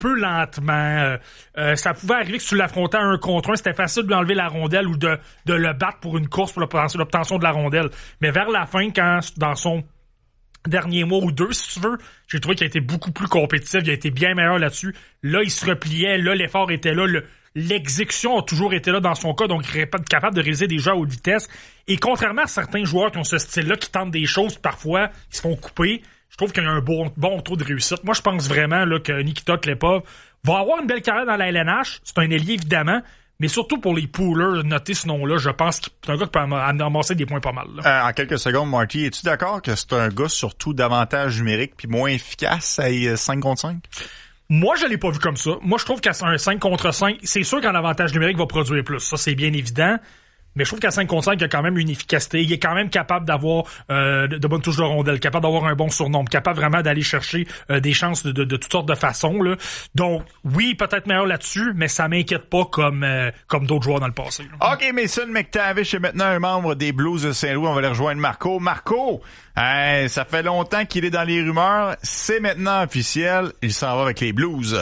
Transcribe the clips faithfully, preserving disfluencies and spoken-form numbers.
peu lentement. Euh, euh, ça pouvait arriver que si tu l'affrontais à un contre un, c'était facile de lui enlever la rondelle ou de, de le battre pour une course pour l'obtention de la rondelle. Mais vers la fin, quand dans son dernier mois ou deux, si tu veux, j'ai trouvé qu'il a été beaucoup plus compétitif, il a été bien meilleur là-dessus. Là, il se repliait, là, l'effort était là, le, l'exécution a toujours été là dans son cas, donc il est capable de réaliser des jeux à haute vitesse. Et contrairement à certains joueurs qui ont ce style-là, qui tentent des choses, parfois, qui se font couper, je trouve qu'il y a un bon, bon taux de réussite. Moi, je pense vraiment là, que Nikita Klepov va avoir une belle carrière dans la L N H. C'est un ailier, évidemment, mais surtout pour les poolers, noter ce nom-là, je pense qu'il est un gars qui peut amasser des points pas mal. Euh, en quelques secondes, Marty, es-tu d'accord que c'est un gars surtout davantage numérique puis moins efficace à cinq contre cinq? Moi, je l'ai pas vu comme ça. Moi, je trouve qu'à un cinq contre cinq, c'est sûr qu'un avantage numérique va produire plus. Ça, c'est bien évident. Mais je trouve qu'à cinq contre cinq, il y a quand même une efficacité. Il est quand même capable d'avoir euh, de, de bonnes touches de rondelle, capable d'avoir un bon surnombre, capable vraiment d'aller chercher euh, des chances de, de, de toutes sortes de façons. Là. Donc, oui, peut-être meilleur là-dessus, mais ça m'inquiète pas comme euh, comme d'autres joueurs dans le passé. Là. OK, Mason McTavish est maintenant un membre des Blues de Saint-Louis. On va aller rejoindre Marco. Marco, hein, ça fait longtemps qu'il est dans les rumeurs. C'est maintenant officiel. Il s'en va avec les Blues.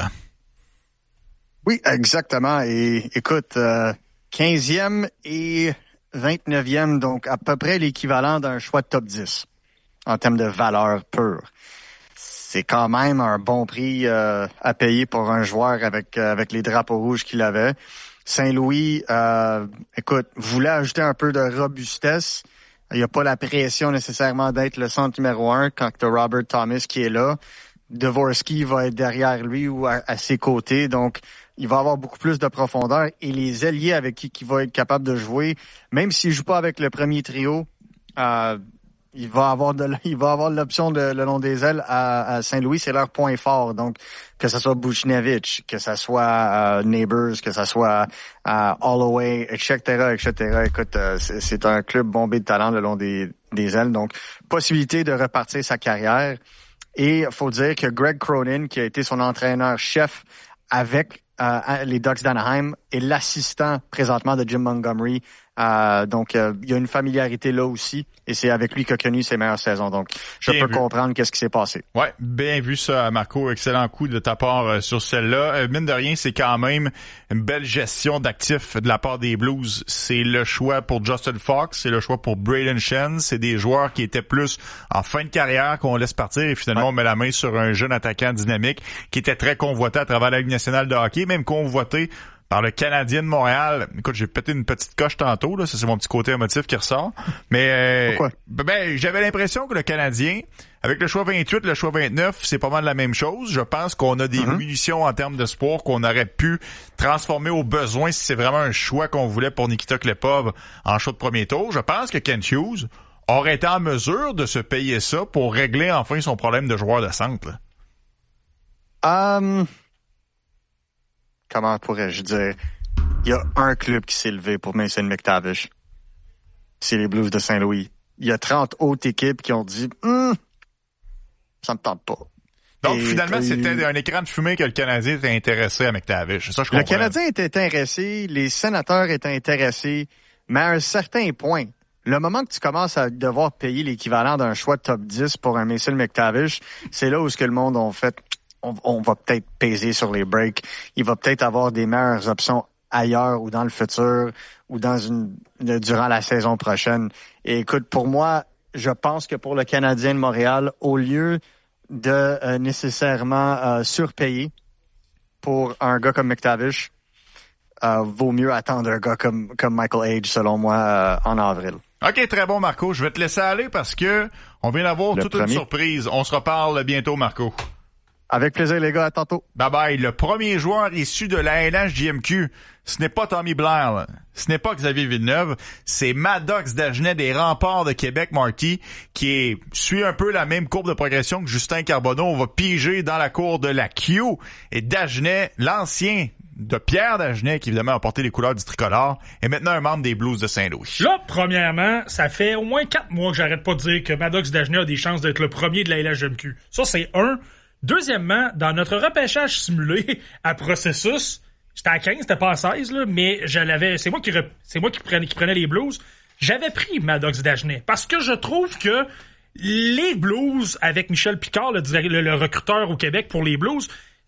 Oui, exactement. Et écoute... Euh... quinzième et vingt-neuvième, donc à peu près l'équivalent d'un choix de top dix en termes de valeur pure. C'est quand même un bon prix euh, à payer pour un joueur avec euh, avec les drapeaux rouges qu'il avait. Saint-Louis, euh, écoute, voulait ajouter un peu de robustesse. Il n'y a pas la pression nécessairement d'être le centre numéro un quand tu as Robert Thomas qui est là. Dvorsky va être derrière lui ou à, à ses côtés, donc il va avoir beaucoup plus de profondeur et les ailiers avec qui il va être capable de jouer, même s'il joue pas avec le premier trio, euh, il va avoir de, il va avoir l'option de le long des ailes à, à Saint-Louis, c'est leur point fort. Donc que ce soit Buchnevich, que ce soit euh, Neighbors, que ce soit euh, Holloway, et cetera, et cetera. Écoute, euh, c'est, c'est un club bombé de talent le long des, des ailes, donc possibilité de repartir sa carrière. Et faut dire que Greg Cronin, qui a été son entraîneur-chef avec Euh, les Ducks d'Anaheim est l'assistant présentement de Jim Montgomery. Euh, donc, euh, il y a une familiarité là aussi et c'est avec lui qu'il a connu ses meilleures saisons. Donc, je bien peux vu. comprendre qu'est-ce qui s'est passé. Ouais, bien vu ça, Marco. Excellent coup de ta part euh, sur celle-là. Euh, mine de rien, c'est quand même une belle gestion d'actifs de la part des Blues. C'est le choix pour Justin Fox, c'est le choix pour Braden Shen. C'est des joueurs qui étaient plus en fin de carrière qu'on laisse partir et finalement ouais. on met la main sur un jeune attaquant dynamique qui était très convoité à travers la Ligue nationale de hockey, même convoité par le Canadien de Montréal. Écoute, j'ai pété une petite coche tantôt, là. Ça, c'est mon petit côté émotif qui ressort. Mais, euh, Pourquoi? Ben, j'avais l'impression que le Canadien, avec le choix vingt-huit, le choix vingt-neuf, c'est pas mal la même chose. Je pense qu'on a des mm-hmm. munitions en termes de sport qu'on aurait pu transformer au besoin si c'est vraiment un choix qu'on voulait pour Nikita Klepov en choix de premier tour. Je pense que Kent Hughes aurait été en mesure de se payer ça pour régler enfin son problème de joueur de centre, là. Um... Comment pourrais-je dire? Il y a un club qui s'est levé pour Mason McTavish. C'est les Blues de Saint-Louis. Il y a trente autres équipes qui ont dit hm, « ça me tente pas ». Donc, et, finalement, et, c'était un écran de fumée que le Canadien était intéressé à McTavish. Ça, je comprends. Le Canadien était intéressé, les sénateurs étaient intéressés, mais à un certain point, le moment que tu commences à devoir payer l'équivalent d'un choix de top dix pour un Mason McTavish, c'est là où ce que le monde a fait... On, on va peut-être peser sur les breaks. Il va peut-être avoir des meilleures options ailleurs ou dans le futur ou dans une durant la saison prochaine. Et écoute, pour moi, je pense que pour le Canadien de Montréal, au lieu de euh, nécessairement euh, surpayer pour un gars comme McTavish, euh, vaut mieux attendre un gars comme comme Michael Age, selon moi, euh, en avril. OK, très bon, Marco. Je vais te laisser aller parce que on vient d'avoir toute premier. une surprise. On se reparle bientôt, Marco. Avec plaisir, les gars. À tantôt. Bye bye. Le premier joueur issu de la N H J M Q, ce n'est pas Tommy Blair, là. Ce n'est pas Xavier Villeneuve, c'est Maddox Dagenet des Remparts de Québec, Marty, qui est, suit un peu la même courbe de progression que Justin Carbonneau. On va piger dans la cour de la Q. Et Dagenet, l'ancien de Pierre Dagenet, qui évidemment a porté les couleurs du tricolore, est maintenant un membre des Blues de Saint-Louis. Là, premièrement, ça fait au moins quatre mois que j'arrête pas de dire que Maddox Dagenet a des chances d'être le premier de la L H J M Q. Ça, c'est un. Deuxièmement, dans notre repêchage simulé à processus, j'étais à quinze, c'était pas à seize, là, mais je l'avais, c'est moi qui, rep, c'est moi qui prenais, qui prenais les Blues. J'avais pris Maddox Dagenet parce que je trouve que les Blues, avec Michel Picard, le, le, le recruteur au Québec pour les Blues,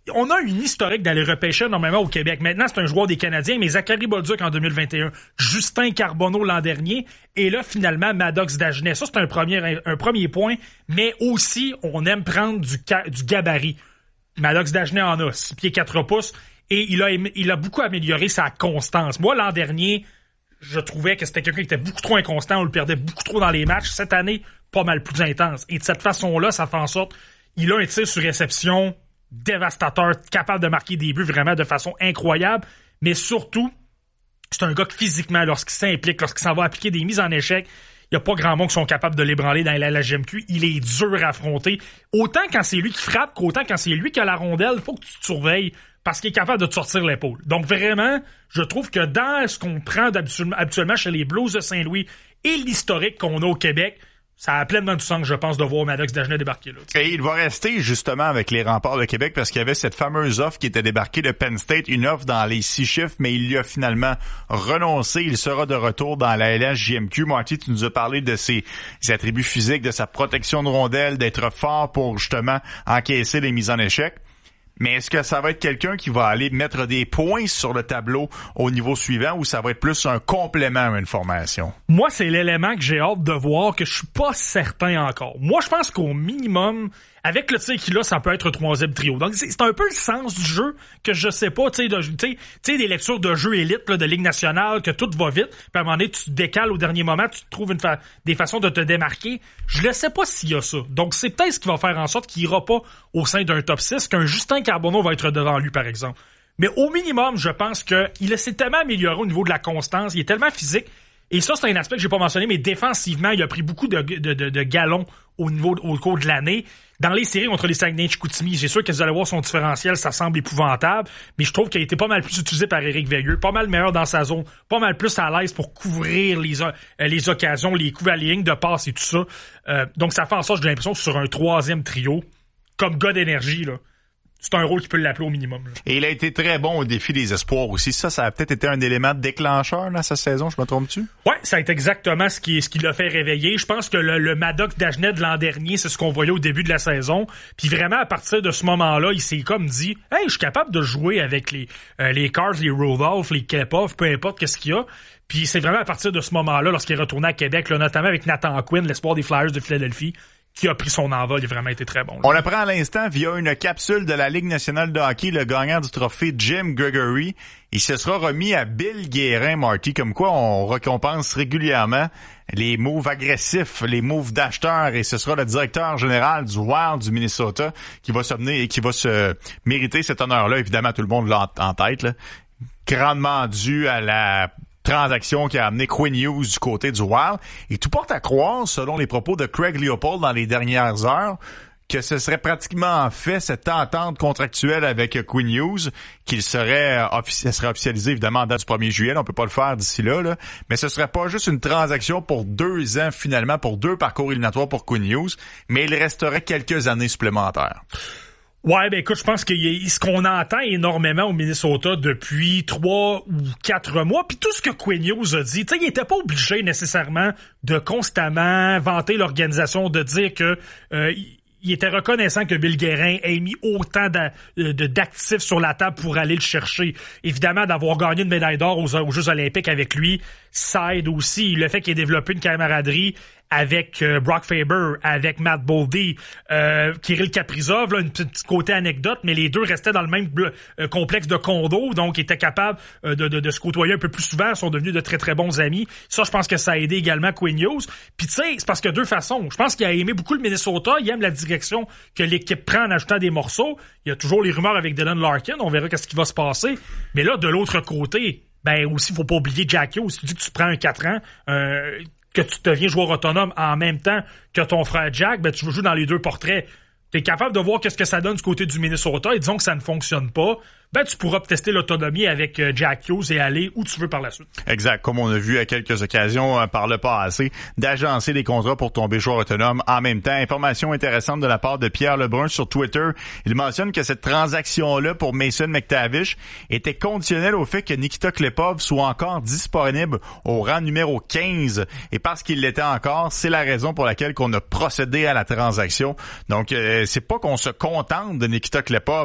on a une historique d'aller repêcher normalement au Québec. Maintenant, c'est un joueur des Canadiens, mais Zachary Bolduc en deux mille vingt et un, Justin Carbonneau l'an dernier, et là, finalement, Maddox Dagenet. Ça, c'est un premier, un premier point, mais aussi, on aime prendre du, du gabarit. Maddox Dagenet en a six pieds quatre pouces, et il a, il a beaucoup amélioré sa constance. Moi, l'an dernier, je trouvais que c'était quelqu'un qui était beaucoup trop inconstant, on le perdait beaucoup trop dans les matchs. Cette année, pas mal plus intense. Et de cette façon-là, ça fait en sorte qu'il a un tir sur réception dévastateur, capable de marquer des buts vraiment de façon incroyable, mais surtout, c'est un gars qui physiquement, lorsqu'il s'implique, lorsqu'il s'en va appliquer des mises en échec, il n'y a pas grand monde qui sont capables de l'ébranler dans la L G M Q. Il est dur à affronter. Autant quand c'est lui qui frappe qu'autant quand c'est lui qui a la rondelle, il faut que tu te surveilles parce qu'il est capable de te sortir l'épaule. Donc vraiment, je trouve que dans ce qu'on prend habituellement chez les Blues de Saint-Louis et l'historique qu'on a au Québec, ça a pleinement du sens, je pense, de voir Maddox Dagenet débarquer là. Et il va rester justement avec les Remparts de Québec parce qu'il y avait cette fameuse offre qui était débarquée de Penn State, une offre dans les six chiffres, mais il y a finalement renoncé. Il sera de retour dans la L H J M Q. Marty, tu nous as parlé de ses, ses attributs physiques, de sa protection de rondelle, d'être fort pour justement encaisser les mises en échec. Mais est-ce que ça va être quelqu'un qui va aller mettre des points sur le tableau au niveau suivant ou ça va être plus un complément à une formation? Moi, c'est l'élément que j'ai hâte de voir, que je suis pas certain encore. Moi, je pense qu'au minimum, avec le tir qu'il a, ça peut être un troisième trio. Donc, c'est, c'est un peu le sens du jeu que je sais pas, tu sais, tu sais, tu sais, des lectures de jeux élite, là, de Ligue nationale, que tout va vite, puis à un moment donné, tu te décales au dernier moment, tu trouves une fa- des façons de te démarquer. Je ne sais pas s'il y a ça. Donc, c'est peut-être ce qui va faire en sorte qu'il ira pas au sein d'un top six, qu'un Justin Carbonneau va être devant lui, par exemple. Mais au minimum, je pense que il s'est tellement amélioré au niveau de la constance, il est tellement physique. Et ça, c'est un aspect que j'ai pas mentionné, mais défensivement, il a pris beaucoup de, de, de, de galons au niveau au cours de l'année. Dans les séries contre les Saguenay-Chicoutimi, j'ai sûr que vous allez voir son différentiel, ça semble épouvantable, mais je trouve qu'il a été pas mal plus utilisé par Éric Veilleux, pas mal meilleur dans sa zone, pas mal plus à l'aise pour couvrir les, euh, les occasions, les coups à la ligne de passe et tout ça. Euh, donc ça fait en sorte que j'ai l'impression que sur un troisième trio, comme gars d'énergie, là, c'est un rôle qui peut l'appeler au minimum. Là. Et il a été très bon au défi des espoirs aussi. Ça, ça a peut-être été un élément déclencheur dans sa saison, je me trompe-tu? Ouais, ça a été exactement ce qui, ce qui l'a fait réveiller. Je pense que le, le Maddox Dagenet de l'an dernier, c'est ce qu'on voyait au début de la saison. Puis vraiment, à partir de ce moment-là, il s'est comme dit « Hey, je suis capable de jouer avec les, euh, les Cards, les Rudolph, les Klepov, peu importe qu'est-ce qu'il y a. » Puis c'est vraiment à partir de ce moment-là, lorsqu'il est retourné à Québec, là, notamment avec Nathan Quinn, l'espoir des Flyers de Philadelphie, qui a pris son envol, il a vraiment été très bon. Là. On l'apprend à l'instant via une capsule de la Ligue nationale de hockey, le gagnant du trophée Jim Gregory. Il se sera remis à Bill Guérin, Marty, comme quoi on récompense régulièrement les moves agressifs, les moves d'acheteurs, et ce sera le directeur général du Wild du Minnesota qui va se mener et qui va se mériter cet honneur-là. Évidemment, tout le monde l'a en tête, là. Grandement dû à la transaction qui a amené Quinn Hughes du côté du Wild. Et tout porte à croire, selon les propos de Craig Leopold dans les dernières heures, que ce serait pratiquement fait, cette entente contractuelle avec Quinn Hughes, qu'il serait, offici- serait officialisé évidemment en date du premier juillet. On peut pas le faire d'ici là, là. Mais ce serait pas juste une transaction pour deux ans finalement, pour deux parcours éliminatoires pour Quinn Hughes, mais il resterait quelques années supplémentaires. Ouais, ben écoute, je pense que y a, ce qu'on entend énormément au Minnesota depuis trois ou quatre mois, puis tout ce que Quinn Hughes a dit, tu sais, il était pas obligé nécessairement de constamment vanter l'organisation, de dire que euh, il était reconnaissant que Bill Guérin ait mis autant d'a, de, d'actifs sur la table pour aller le chercher. Évidemment, d'avoir gagné une médaille d'or aux, aux Jeux olympiques avec lui, ça aide aussi. Le fait qu'il ait développé une camaraderie avec euh, Brock Faber, avec Matt Boldy, euh, Kirill Kaprizov, là, une petite côté anecdote, mais les deux restaient dans le même euh, complexe de condo, donc étaient capables euh, de, de, de se côtoyer un peu plus souvent, sont devenus de très très bons amis. Ça, je pense que ça a aidé également Quinn Hughes. Puis tu sais, c'est parce qu'il y a deux façons. Je pense qu'il a aimé beaucoup le Minnesota, il aime la direction que l'équipe prend en ajoutant des morceaux. Il y a toujours les rumeurs avec Dylan Larkin, on verra qu'est-ce qui va se passer. Mais là, de l'autre côté, ben aussi, faut pas oublier Jack Hughes. Si tu dis que tu prends un quatre ans, euh, que tu deviens joueur autonome en même temps que ton frère Jack, ben tu veux jouer dans les deux portraits. T'es capable de voir qu'est-ce que ça donne du côté du Minnesota et disons que ça ne fonctionne pas, ben tu pourras tester l'autonomie avec Jack Hughes et aller où tu veux par la suite. Exact, comme on a vu à quelques occasions euh, par le passé, d'agencer des contrats pour tomber joueur autonome en même temps. Information intéressante de la part de Pierre Lebrun sur Twitter. Il mentionne que cette transaction-là pour Mason McTavish était conditionnelle au fait que Nikita Klepov soit encore disponible au rang numéro quinze. Et parce qu'il l'était encore, c'est la raison pour laquelle qu'on a procédé à la transaction. Donc, euh, c'est pas qu'on se contente de Nikita Klepov,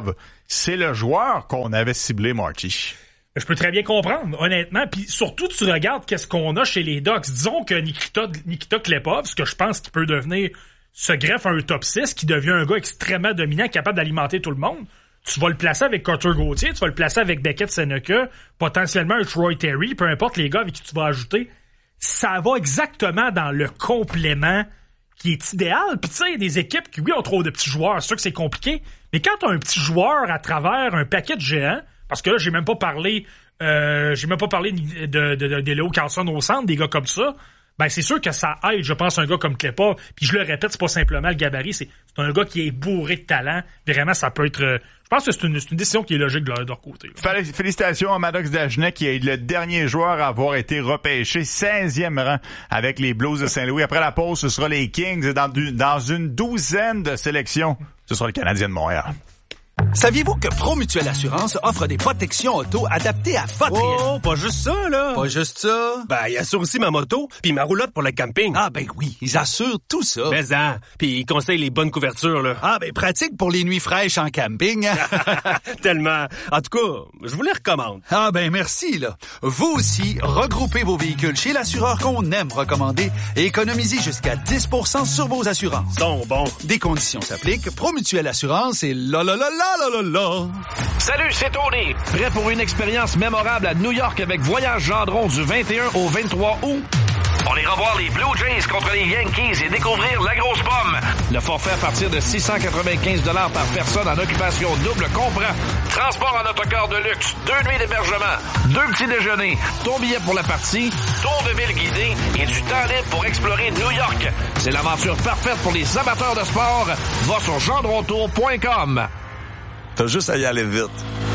c'est le joueur qu'on avait ciblé, Marty. Je peux très bien comprendre, honnêtement. Puis surtout, tu regardes qu'est-ce qu'on a chez les Ducks. Disons que Nikita, Nikita Klepov, ce que je pense qu'il peut devenir, se greffe à un top six, qui devient un gars extrêmement dominant, capable d'alimenter tout le monde. Tu vas le placer avec Carter Gauthier, tu vas le placer avec Beckett Seneca, potentiellement un Troy Terry, peu importe les gars avec qui tu vas ajouter. Ça va exactement dans le complément qui est idéal. Puis tu sais, des équipes qui, oui, ont trop de petits joueurs, c'est sûr que c'est compliqué, mais quand tu as un petit joueur à travers un paquet de géants, parce que là, j'ai même pas parlé euh, j'ai même pas parlé de, de, de, de Leo Carlson au centre, des gars comme ça, ben c'est sûr que ça aide, je pense, un gars comme Klepov. Puis je le répète, c'est pas simplement le gabarit, c'est, c'est un gars qui est bourré de talent. Vraiment, ça peut être... Euh, je pense que c'est une, c'est une décision qui est logique de leur, de leur côté. Là. Félicitations à Maddox Dagenet, qui est le dernier joueur à avoir été repêché, seizième rang avec les Blues de Saint-Louis. Après la pause, ce sera les Kings. Et dans, du, dans une douzaine de sélections, ce sera le Canadien de Montréal. Saviez-vous que Promutuelle Assurance offre des protections auto adaptées à votre réalité? Oh, pas juste ça, là. Pas juste ça. Ben, il assure aussi ma moto puis ma roulotte pour le camping. Ah, ben oui, ils assurent tout ça. Mais hein, puis ils conseillent les bonnes couvertures, là. Ah, ben pratique pour les nuits fraîches en camping. Tellement. En tout cas, je vous les recommande. Ah, ben merci, là. Vous aussi, regroupez vos véhicules chez l'assureur qu'on aime recommander et économisez jusqu'à dix pour cent sur vos assurances. Bon, bon. Des conditions s'appliquent. Promutuelle Assurance et la la la la. La, la, la. Salut, c'est Tony. Prêt pour une expérience mémorable à New York avec Voyage Gendron du vingt et un au vingt-trois août? On ira voir les Blue Jays contre les Yankees et découvrir la grosse pomme. Le forfait à partir de six cent quatre-vingt-quinze dollars par personne en occupation double comprend transport en autocar de luxe, deux nuits d'hébergement, deux petits déjeuners, ton billet pour la partie, tour de ville guidé et du temps libre pour explorer New York. C'est l'aventure parfaite pour les amateurs de sport. Va sur gendrontour point com. T'as juste à y aller vite.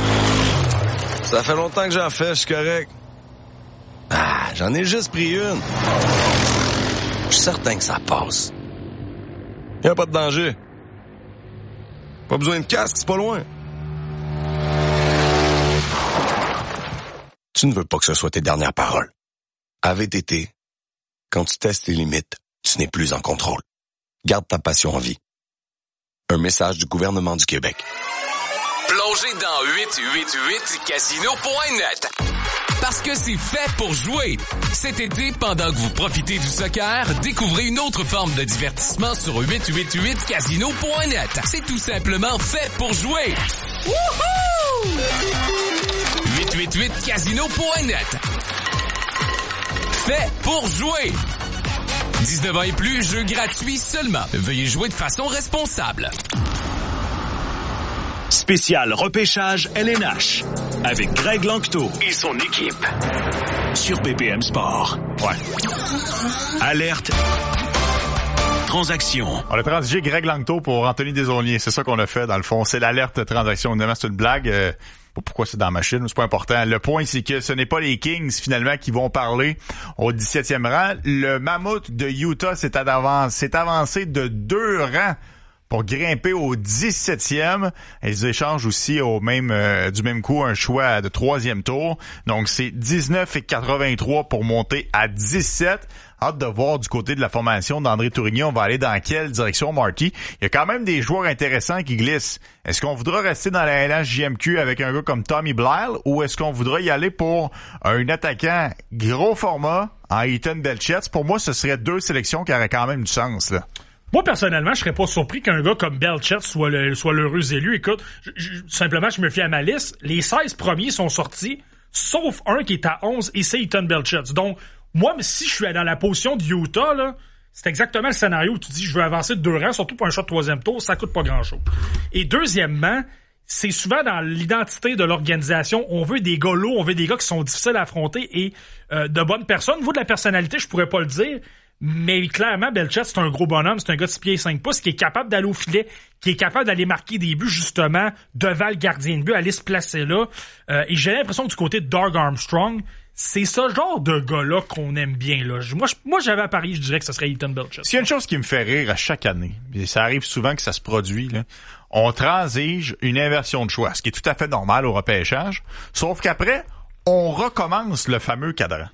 Ça fait longtemps que j'en fais, je suis correct. Ah, j'en ai juste pris une. Je suis certain que ça passe. Y a pas de danger. Pas besoin de casque, c'est pas loin. Tu ne veux pas que ce soit tes dernières paroles. À V T T, quand tu testes tes limites, tu n'es plus en contrôle. Garde ta passion en vie. Un message du gouvernement du Québec. Plongez dans huit cent quatre-vingt-huit casino point net. Parce que c'est fait pour jouer. Cet été, pendant que vous profitez du soccer, découvrez une autre forme de divertissement sur huit cent quatre-vingt-huit casino point net. C'est tout simplement fait pour jouer. Wouhou! huit cent quatre-vingt-huit casino point net. Fait pour jouer. dix-neuf ans et plus, jeu gratuit seulement. Veuillez jouer de façon responsable. Spécial repêchage L N H avec Greg Lanctot et son équipe sur B P M Sport. Ouais. Alerte. Transaction. On a transigé Greg Lanctot pour Anthony Desaulniers. C'est ça qu'on a fait, dans le fond. C'est l'alerte transaction. Évidemment, c'est une blague. Euh, pas pourquoi c'est dans la machine, mais c'est pas important. Le point, c'est que ce n'est pas les Kings, finalement, qui vont parler au dix-septième rang. Le Mammouth de Utah s'est avancé, s'est avancé de deux rangs pour grimper au dix-septième. Ils échangent aussi au même euh, du même coup un choix de troisième tour. Donc, c'est dix-neuf et quatre-vingt-trois pour monter à dix-sept. Hâte de voir du côté de la formation d'André Tourigny. On va aller dans quelle direction, Marty? Il y a quand même des joueurs intéressants qui glissent. Est-ce qu'on voudra rester dans la L H J M Q avec un gars comme Tommy Blyle ou est-ce qu'on voudra y aller pour un attaquant gros format en Ethan Belchetz? Pour moi, ce serait deux sélections qui auraient quand même du sens, là. Moi, personnellement, je serais pas surpris qu'un gars comme Belchetz soit le, soit l'heureux élu. Écoute, je, je, simplement, je me fie à ma liste. Les seize premiers sont sortis, sauf un qui est à onze, et c'est Ethan Belchetz. Donc, moi, si je suis dans la position de Utah, là, c'est exactement le scénario où tu dis, je veux avancer de deux rangs, surtout pour un shot de troisième tour, ça coûte pas grand-chose. Et deuxièmement, c'est souvent dans l'identité de l'organisation, on veut des gars lourds, on veut des gars qui sont difficiles à affronter et euh, de bonnes personnes. Au niveau de la personnalité, je pourrais pas le dire, mais clairement, Belchetz, c'est un gros bonhomme, c'est un gars de six pieds et cinq pouces qui est capable d'aller au filet, qui est capable d'aller marquer des buts, justement, devant le gardien de but, aller se placer là. Euh, et j'ai l'impression que du côté de Doug Armstrong, c'est ce genre de gars-là qu'on aime bien, là. Moi, je, moi j'avais à Paris, je dirais que ce serait Ethan Belchetz. S'il y a une chose qui me fait rire à chaque année, et ça arrive souvent que ça se produit, là, on transige une inversion de choix, ce qui est tout à fait normal au repêchage, sauf qu'après, on recommence le fameux cadran.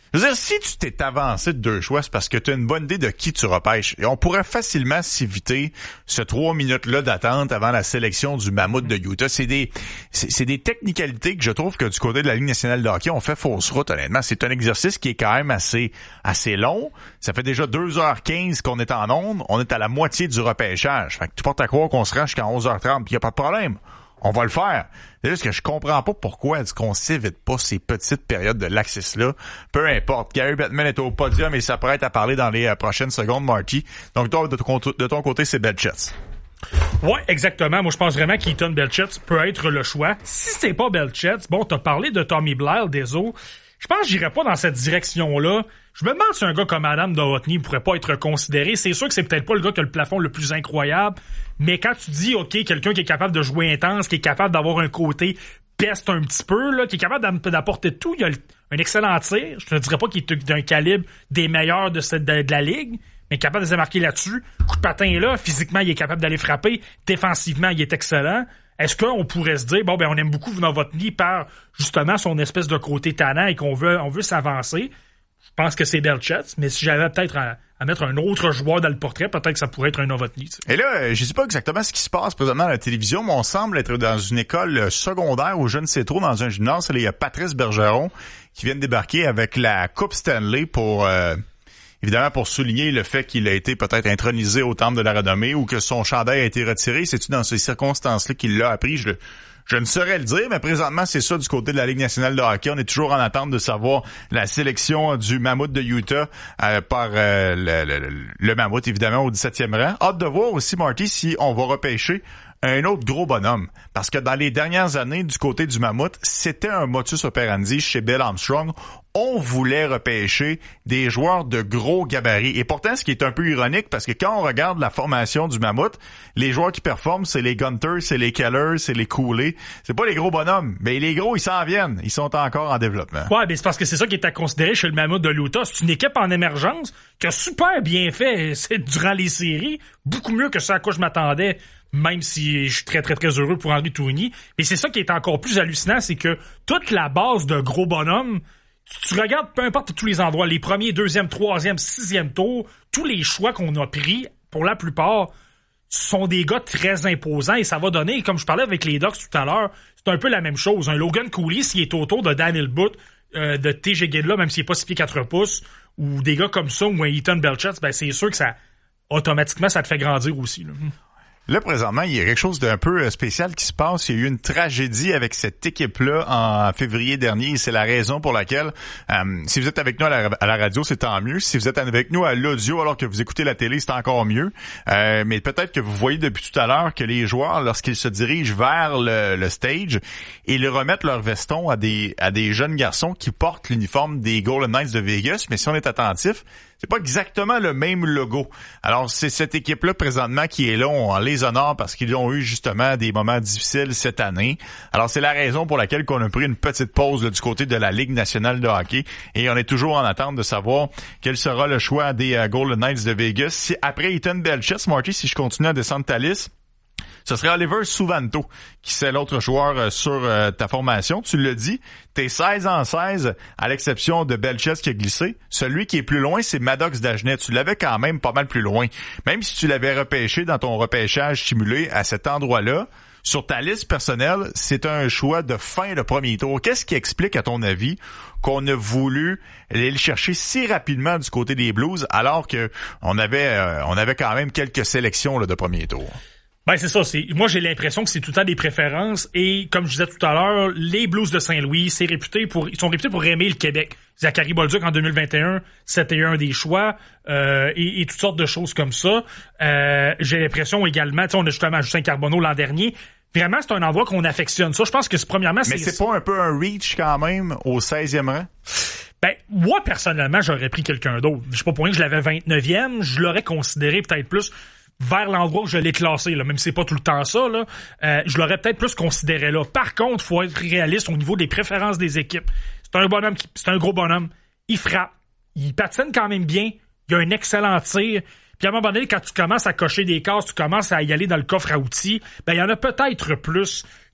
Je veux dire, si tu t'es avancé de deux choix, c'est parce que tu as une bonne idée de qui tu repêches. Et on pourrait facilement s'éviter ce trois minutes-là d'attente avant la sélection du Mammouth de Utah. C'est des, c'est, c'est des technicalités que je trouve que du côté de la Ligue nationale de hockey, on fait fausse route, honnêtement. C'est un exercice qui est quand même assez, assez long. Ça fait déjà deux heures quinze qu'on est en onde. On est à la moitié du repêchage. Fait que tu portes à croire qu'on se rend jusqu'à onze heures trente, puis y a pas de problème. On va le faire. C'est juste que je comprends pas pourquoi est-ce qu'on s'évite pas ces petites périodes de laxisme-là. Peu importe. Gary Bettman est au podium et s'apprête à parler dans les euh, prochaines secondes, Marty. Donc, toi, de ton, de ton côté, c'est Belchetz. Ouais, exactement. Moi, je pense vraiment qu'Ethan Belchetz peut être le choix. Si c'est pas Belchetz, bon, t'as parlé de Tommy Blyle, des Eaux. Je pense que j'irais pas dans cette direction-là. Je me demande si un gars comme Adam Novotny pourrait pas être considéré. C'est sûr que c'est peut-être pas le gars qui a le plafond le plus incroyable, mais quand tu dis, OK, quelqu'un qui est capable de jouer intense, qui est capable d'avoir un côté peste un petit peu, là, qui est capable d'apporter tout, il a un excellent tir. Je te dirais pas qu'il est d'un calibre des meilleurs de, cette, de, de la ligue, mais capable de se démarquer là-dessus. Coup de patin là, physiquement, il est capable d'aller frapper. Défensivement, il est excellent. Est-ce qu'on pourrait se dire, bon, ben, on aime beaucoup Novotny par, justement, son espèce de côté tannant et qu'on veut, on veut s'avancer? Je pense que c'est Belchetz, mais si j'avais peut-être à, à mettre un autre joueur dans le portrait, peut-être que ça pourrait être un Novotny. T'sais. Et là, je sais pas exactement ce qui se passe présentement à la télévision, mais on semble être dans une école secondaire ou je ne sais trop, dans un gymnase. Il y a Patrice Bergeron qui vient de débarquer avec la Coupe Stanley pour... Euh, évidemment, pour souligner le fait qu'il a été peut-être intronisé au Temple de la Renommée ou que son chandail a été retiré. C'est-tu dans ces circonstances-là qu'il l'a appris? Je, je ne saurais le dire, mais présentement, c'est ça du côté de la Ligue nationale de hockey. On est toujours en attente de savoir la sélection du Mammouth de Utah euh, par euh, le, le, le Mammouth, évidemment, au dix-septième rang. Hâte de voir aussi, Marty, si on va repêcher un autre gros bonhomme. Parce que dans les dernières années, du côté du Mammouth, c'était un modus operandi chez Bill Armstrong. On voulait repêcher des joueurs de gros gabarits. Et pourtant, ce qui est un peu ironique, parce que quand on regarde la formation du Mammouth, les joueurs qui performent, c'est les Gunter, c'est les Keller, c'est les Cooley. C'est pas les gros bonhommes. Mais les gros, ils s'en viennent. Ils sont encore en développement. Ouais, mais c'est parce que c'est ça qui est à considérer chez le Mammouth de l'Utah. C'est une équipe en émergence qui a super bien fait c'est durant les séries. Beaucoup mieux que ce à quoi je m'attendais. Même si je suis très, très, très heureux pour Henry Tourigny. Mais c'est ça qui est encore plus hallucinant, c'est que toute la base de gros bonhommes, tu, tu regardes peu importe tous les endroits, les premiers, deuxième, troisième, sixième tours, tous les choix qu'on a pris, pour la plupart, sont des gars très imposants et ça va donner, comme je parlais avec les Ducks tout à l'heure, c'est un peu la même chose. Un Logan Cooley, s'il est autour de Daniel Booth, euh, de T J Gidla, même s'il est pas six pieds quatre pouces, ou des gars comme ça, ou un Ethan Belchetz, ben c'est sûr que ça, automatiquement, ça te fait grandir aussi, là. Là, présentement, il y a quelque chose d'un peu spécial qui se passe. Il y a eu une tragédie avec cette équipe-là en février dernier. C'est la raison pour laquelle, euh, si vous êtes avec nous à la, à la radio, c'est tant mieux. Si vous êtes avec nous à l'audio alors que vous écoutez la télé, c'est encore mieux. Euh, mais peut-être que vous voyez depuis tout à l'heure que les joueurs, lorsqu'ils se dirigent vers le, le stage, ils remettent leur veston à des, à des jeunes garçons qui portent l'uniforme des Golden Knights de Vegas. Mais si on est attentif, c'est pas exactement le même logo. Alors, c'est cette équipe-là, présentement, qui est là. On les honore parce qu'ils ont eu, justement, des moments difficiles cette année. Alors, c'est la raison pour laquelle qu'on a pris une petite pause là, du côté de la Ligue nationale de hockey. Et on est toujours en attente de savoir quel sera le choix des uh, Golden Knights de Vegas. Si, après Ethan Belchetz, Marty, si je continue à descendre ta liste, ce serait Oliver Suvanto qui c'est l'autre joueur euh, sur euh, ta formation. Tu l'as dit, t'es seize en seize, à l'exception de Belchetz qui a glissé. Celui qui est plus loin, c'est Maddox Dagenet. Tu l'avais quand même pas mal plus loin. Même si tu l'avais repêché dans ton repêchage simulé à cet endroit-là, sur ta liste personnelle, c'est un choix de fin de premier tour. Qu'est-ce qui explique, à ton avis, qu'on a voulu aller le chercher si rapidement du côté des Blues, alors que on avait, euh, on avait quand même quelques sélections là, de premier tour? Ben c'est ça, c'est moi j'ai l'impression que c'est tout le temps des préférences et comme je disais tout à l'heure, les Blues de Saint-Louis, c'est réputé pour ils sont réputés pour aimer le Québec. Zachary Bolduc en deux mille vingt et un, c'était un des choix euh, et, et toutes sortes de choses comme ça. Euh, j'ai l'impression également, tu sais on a justement Justin Carbonneau l'an dernier. Vraiment, c'est un endroit qu'on affectionne ça. Je pense que c'est premièrement c'est Mais c'est pas un peu un reach quand même au seizième rang? Ben, moi, personnellement, j'aurais pris quelqu'un d'autre. Je sais pas pour rien que je l'avais vingt-neuvième, je l'aurais considéré peut-être plus vers l'endroit où je l'ai classé, là, même si c'est pas tout le temps ça, là, euh, je l'aurais peut-être plus considéré là. Par contre, faut être réaliste au niveau des préférences des équipes. C'est un bonhomme qui, c'est un gros bonhomme. Il frappe. Il patine quand même bien. Il a un excellent tir. Puis à un moment donné, quand tu commences à cocher des cases, tu commences à y aller dans le coffre à outils, ben, il y en a peut-être plus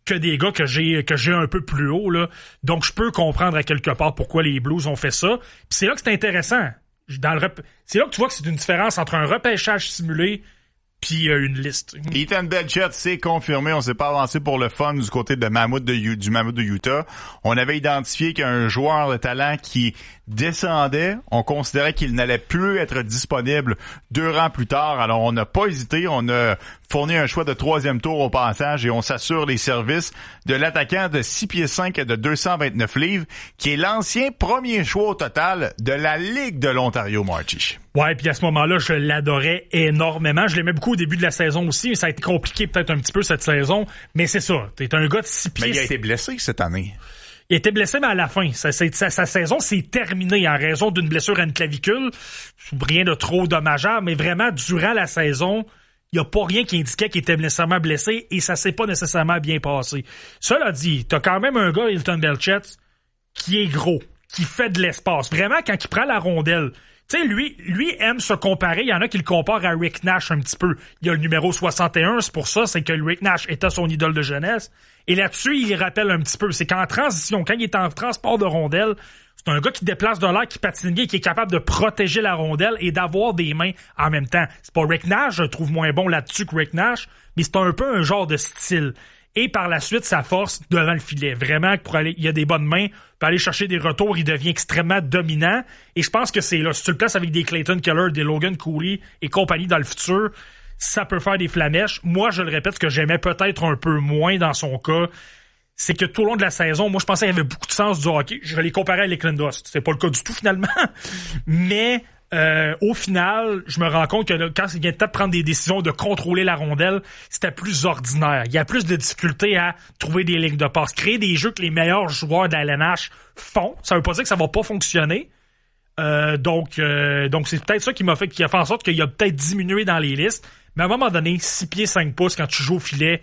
que des gars que j'ai que j'ai un peu plus haut, là. Donc, je peux comprendre à quelque part pourquoi les Blues ont fait ça. Puis c'est là que c'est intéressant. Dans le rep... C'est là que tu vois que c'est une différence entre un repêchage simulé puis euh, une liste. Ethan Belchett, c'est confirmé. On s'est pas avancé pour le fun du côté de Mammoth de U... du Mammoth de Utah. On avait identifié qu'un joueur de talent qui descendait, on considérait qu'il n'allait plus être disponible deux rangs plus tard. Alors, on n'a pas hésité. On a fourni un choix de troisième tour au passage et on s'assure les services de l'attaquant de six pieds cinq et de deux cent vingt-neuf livres, qui est l'ancien premier choix au total de la Ligue de l'Ontario, Marty. Ouais, puis à ce moment-là, je l'adorais énormément. Je l'aimais beaucoup au début de la saison aussi, mais ça a été compliqué peut-être un petit peu cette saison. Mais c'est ça, t'es un gars de six pieds. Mais il a été blessé cette année. Il a été blessé, mais à la fin. Sa, sa, sa saison s'est terminée en raison d'une blessure à une clavicule. Rien de trop dommageable, mais vraiment, durant la saison, il n'y a pas rien qui indiquait qu'il était nécessairement blessé et ça s'est pas nécessairement bien passé. Cela dit, t'as quand même un gars, Hilton Belchett, qui est gros, qui fait de l'espace. Vraiment, quand il prend la rondelle, tu sais, lui, lui aime se comparer. Il y en a qui le comparent à Rick Nash un petit peu. Il y a le numéro soixante et un, c'est pour ça, c'est que Rick Nash était son idole de jeunesse. Et là-dessus, il rappelle un petit peu. C'est qu'en transition, quand il est en transport de rondelle, c'est un gars qui déplace de l'air, qui patine bien, qui est capable de protéger la rondelle et d'avoir des mains en même temps. C'est pas Rick Nash, je le trouve moins bon là-dessus que Rick Nash, mais c'est un peu un genre de style. Et par la suite, sa force devant le filet. Vraiment, pour aller, il a des bonnes mains. Pour aller chercher des retours, il devient extrêmement dominant. Et je pense que c'est là. Si tu le places avec des Clayton Keller, des Logan Cooley et compagnie dans le futur, ça peut faire des flamèches. Moi, je le répète, ce que j'aimais peut-être un peu moins dans son cas, c'est que tout au long de la saison, moi, je pensais qu'il y avait beaucoup de sens du hockey. Je vais les comparer à Lachlan Dust. C'est pas le cas du tout, finalement. Mais... Euh, au final, je me rends compte que là, quand il vient de temps de prendre des décisions de contrôler la rondelle, c'était plus ordinaire. Il y a plus de difficultés à trouver des lignes de passe. Créer des jeux que les meilleurs joueurs de la L N H font, ça veut pas dire que ça va pas fonctionner. Euh, donc, euh, donc c'est peut-être ça qui m'a fait, qui a fait en sorte qu'il a peut-être diminué dans les listes. Mais à un moment donné, six pieds cinq pouces, quand tu joues au filet,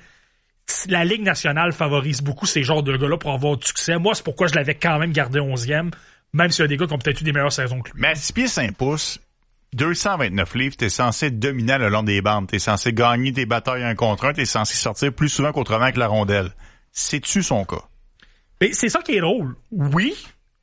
la Ligue nationale favorise beaucoup ces genres de gars-là pour avoir du succès. Moi, c'est pourquoi je l'avais quand même gardé onzième. Même s'il y a des gars qui ont peut-être eu des meilleures saisons que lui. Mais à six pieds cinq pouces, deux cent vingt-neuf livres, t'es censé dominer le long des bandes. T'es censé gagner des batailles un contre un. T'es censé sortir plus souvent qu'autrement avec la rondelle. C'est-tu son cas? Mais c'est ça qui est drôle. Oui.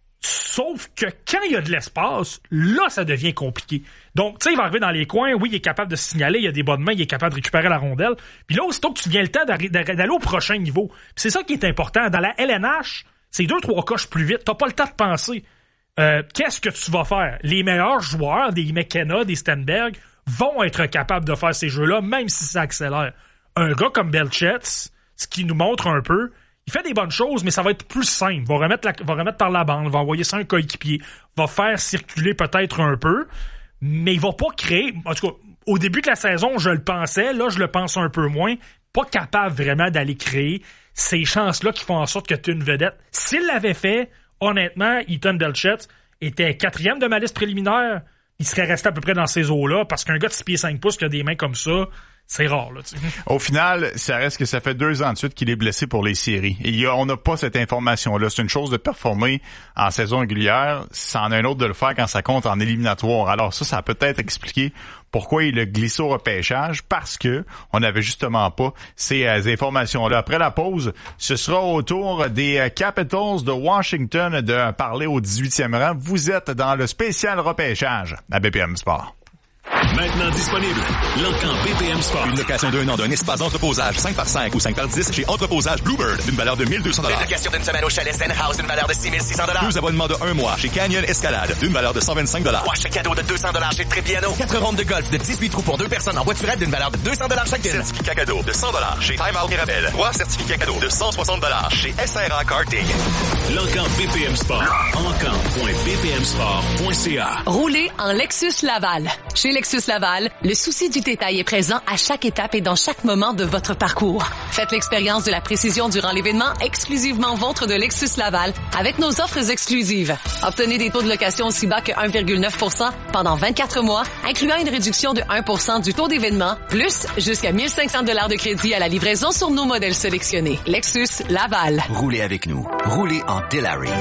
Sauf que quand il y a de l'espace, là, ça devient compliqué. Donc, tu sais, il va arriver dans les coins. Oui, il est capable de signaler. Il a des bonnes mains. Il est capable de récupérer la rondelle. Puis là, aussitôt que tu viens le temps d'aller au prochain niveau. Puis c'est ça qui est important. Dans la L N H, c'est deux, trois coches plus vite. T'as pas le temps de penser. Euh, qu'est-ce que tu vas faire? Les meilleurs joueurs, des McKenna, des Stenberg, vont être capables de faire ces jeux-là, même si ça accélère. Un gars comme Belchett, ce qui nous montre un peu, il fait des bonnes choses, mais ça va être plus simple. Va remettre, la, va remettre par la bande, va envoyer ça à un coéquipier, va faire circuler peut-être un peu, mais il va pas créer... En tout cas, au début de la saison, je le pensais, là, je le pense un peu moins, pas capable vraiment d'aller créer ces chances-là qui font en sorte que tu es une vedette. S'il l'avait fait, honnêtement, Ethan Belchett était quatrième de ma liste préliminaire. Il serait resté à peu près dans ces eaux-là, parce qu'un gars de six pieds cinq pouces qui a des mains comme ça, c'est rare, là, tu sais. Au final, ça reste que ça fait deux ans de suite qu'il est blessé pour les séries. Et il y a, on n'a pas cette information-là. C'est une chose de performer en saison régulière, c'en est un autre de le faire quand ça compte en éliminatoire. Alors ça, ça a peut-être expliqué pourquoi il a glissé au repêchage, parce que on n'avait justement pas ces euh, informations-là. Après la pause, ce sera au tour des euh, Capitals de Washington de parler au dix-huitième rang. Vous êtes dans le spécial repêchage à B P M Sport. Maintenant disponible, l'Encan B P M Sport. Une location d'un an d'un espace d'entreposage cinq par cinq ou cinq par dix chez Entreposage Bluebird d'une valeur de mille deux cents dollars. Une location d'une semaine au chalet Zen House d'une valeur de six mille six cents dollars. Deux abonnements de un mois chez Canyon Escalade d'une valeur de cent vingt-cinq dollars. Trois chèques cadeaux de deux cents dollars chez Trépiano. Quatre rondes de golf de dix-huit trous pour deux personnes en voiturette d'une valeur de deux cents dollars chacune. Certificat cadeau de cent dollars chez Time Out Mirabel. Trois certificats cadeaux de cent soixante dollars chez S R A Karting. L'Encan B P M Sport. encan point b p m sport point c a. Roulez en Lexus Laval. Chez Lexus Laval, le souci du détail est présent à chaque étape et dans chaque moment de votre parcours. Faites l'expérience de la précision durant l'événement exclusivement vôtre de Lexus Laval avec nos offres exclusives. Obtenez des taux de location aussi bas que un virgule neuf pour cent pendant vingt-quatre mois, incluant une réduction de un pour cent du taux d'événement, plus jusqu'à mille cinq cents dollars de crédit à la livraison sur nos modèles sélectionnés. Lexus Laval. Roulez avec nous. Roulez en Delary.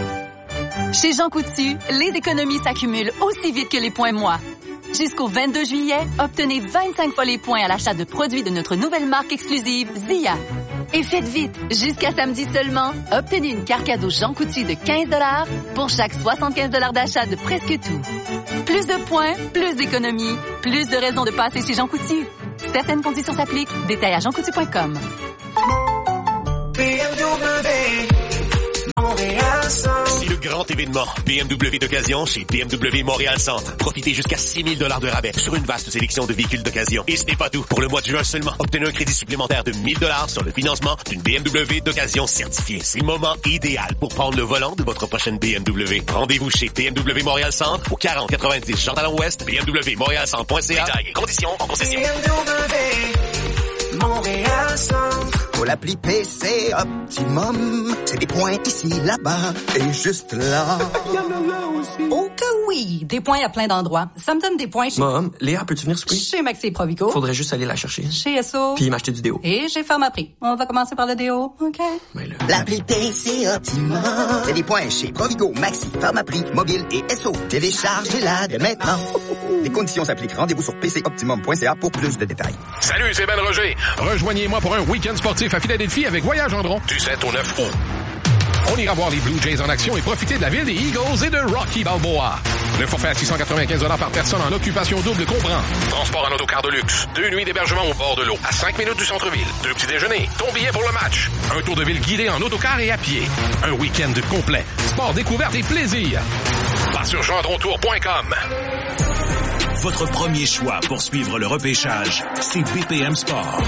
Chez Jean Coutu, les économies s'accumulent aussi vite que les points moi. Jusqu'au vingt-deux juillet, obtenez vingt-cinq fois les points à l'achat de produits de notre nouvelle marque exclusive Zia. Et faites vite, jusqu'à samedi seulement, obtenez une carte cadeau Jean Coutu de quinze dollars pour chaque soixante-quinze dollars d'achat de presque tout. Plus de points, plus d'économies, plus de raisons de passer chez Jean Coutu. Certaines conditions s'appliquent. Détails à jean coutu point com. C'est le grand événement B M W d'occasion chez B M W Montréal Centre. Profitez jusqu'à six mille dollars de rabais sur une vaste sélection de véhicules d'occasion. Et ce n'est pas tout. Pour le mois de juin seulement, obtenez un crédit supplémentaire de mille dollars sur le financement d'une B M W d'occasion certifiée. C'est le moment idéal pour prendre le volant de votre prochaine B M W. Rendez-vous chez B M W Montréal Centre au quarante quatre-vingt-dix Jean Talon Ouest, B M W Montréal Centre point C A. Détails et conditions en concession. B M W Montréal Centre. Pour l'appli P C Optimum, c'est des points ici, là-bas et juste là. Oh que oui! Des points à plein d'endroits. Ça me donne des points chez... Mom, Léa, peux-tu venir souper? Chez Maxi Provico. Faudrait juste aller la chercher. Chez S O. Puis m'acheter du déo. Et chez Pharmaprix. On va commencer par le déo, OK? Mais là... L'appli P C Optimum, c'est des points chez Provigo, Maxi, Pharmaprix, Mobile et S O. Téléchargez-la dès maintenant. Les conditions s'appliquent. Rendez-vous sur p c optimum point c a pour plus de détails. Salut, c'est Ben Roger. Rejoignez-moi pour un week-end sportif à Philadelphie avec Voyage Gendron du sept au neuf août. On ira voir les Blue Jays en action et profiter de la ville des Eagles et de Rocky Balboa. Le forfait à six cent quatre-vingt-quinze dollars par personne en occupation double comprend transport en autocar de luxe, deux nuits d'hébergement au bord de l'eau, à cinq minutes du centre-ville, deux petits déjeuners, ton billet pour le match, un tour de ville guidé en autocar et à pied, un week-end complet, sport, découverte et plaisir. Va sur gendrontour point com. Votre premier choix pour suivre le repêchage, c'est B P M Sport.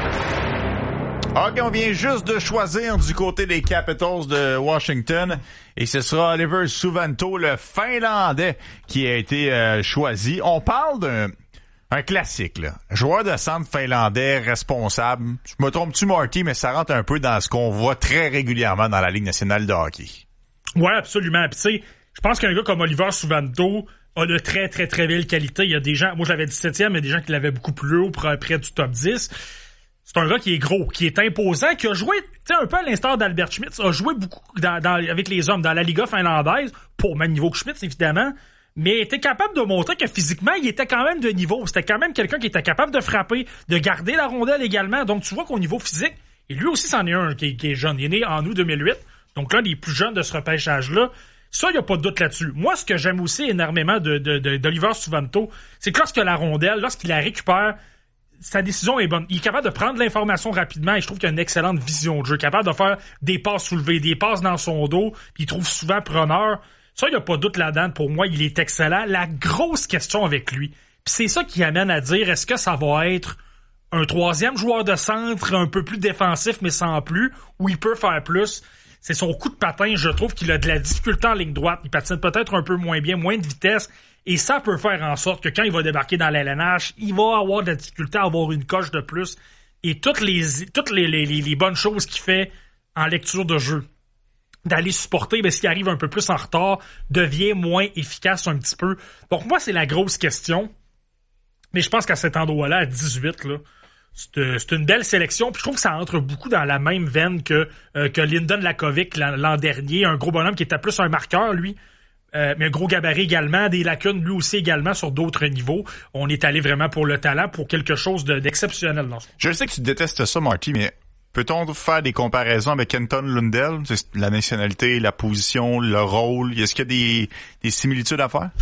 OK, on vient juste de choisir du côté des Capitals de Washington et ce sera Oliver Suvanto, le Finlandais, qui a été euh, choisi. On parle d'un un classique, là. Joueur de centre finlandais, responsable. Je me trompe-tu, Marty, mais ça rentre un peu dans ce qu'on voit très régulièrement dans la Ligue nationale de hockey. Ouais, absolument. Puis tu sais, je pense qu'un gars comme Oliver Suvanto a de très, très, très belles qualités. Il y a des gens, moi je l'avais dix-septième, mais il y a des gens qui l'avaient beaucoup plus haut, près du top dix. C'est un gars qui est gros, qui est imposant, qui a joué, tu sais, un peu à l'instar d'Albert Schmitz, a joué beaucoup dans, dans, avec les hommes dans la Liga finlandaise, pas au même niveau que Schmitz, évidemment, mais était capable de montrer que physiquement, il était quand même de niveau. C'était quand même quelqu'un qui était capable de frapper, de garder la rondelle également. Donc, tu vois qu'au niveau physique, et lui aussi, c'en est un qui est, qui est jeune. Il est né en août deux mille huit, donc l'un des plus jeunes de ce repêchage-là. Ça, il n'y a pas de doute là-dessus. Moi, ce que j'aime aussi énormément de, de, de, d'Oliver Suvanto, c'est que lorsque la rondelle, lorsqu'il la récupère, sa décision est bonne. Il est capable de prendre l'information rapidement et je trouve qu'il a une excellente vision de jeu. Capable de faire des passes soulevées, des passes dans son dos, puis il trouve souvent preneur. Ça, il n'y a pas de doute là-dedans. Pour moi, il est excellent. La grosse question avec lui, puis c'est ça qui amène à dire, est-ce que ça va être un troisième joueur de centre un peu plus défensif, mais sans plus, ou il peut faire plus? C'est son coup de patin. Je trouve qu'il a de la difficulté en ligne droite. Il patine peut-être un peu moins bien, moins de vitesse. Et ça peut faire en sorte que quand il va débarquer dans la L N H, il va avoir de la difficulté à avoir une coche de plus. Et toutes les toutes les, les, les bonnes choses qu'il fait en lecture de jeu, d'aller supporter, ben, s'il arrive un peu plus en retard, devient moins efficace un petit peu. Donc moi, c'est la grosse question. Mais je pense qu'à cet endroit-là, à dix-huit, là, c'est, c'est une belle sélection. Puis je trouve que ça entre beaucoup dans la même veine que, euh, que Lyndon Lakovic l'an, l'an dernier. Un gros bonhomme qui était plus un marqueur, lui. Euh, mais un gros gabarit également, des lacunes lui aussi également sur d'autres niveaux. On est allé vraiment pour le talent, pour quelque chose de, d'exceptionnel dans ce moment. Je sais que tu détestes ça, Marty, mais peut-on faire des comparaisons avec Kenton Lundell? C'est la nationalité, la position, le rôle. Est-ce qu'il y a des, des similitudes à faire?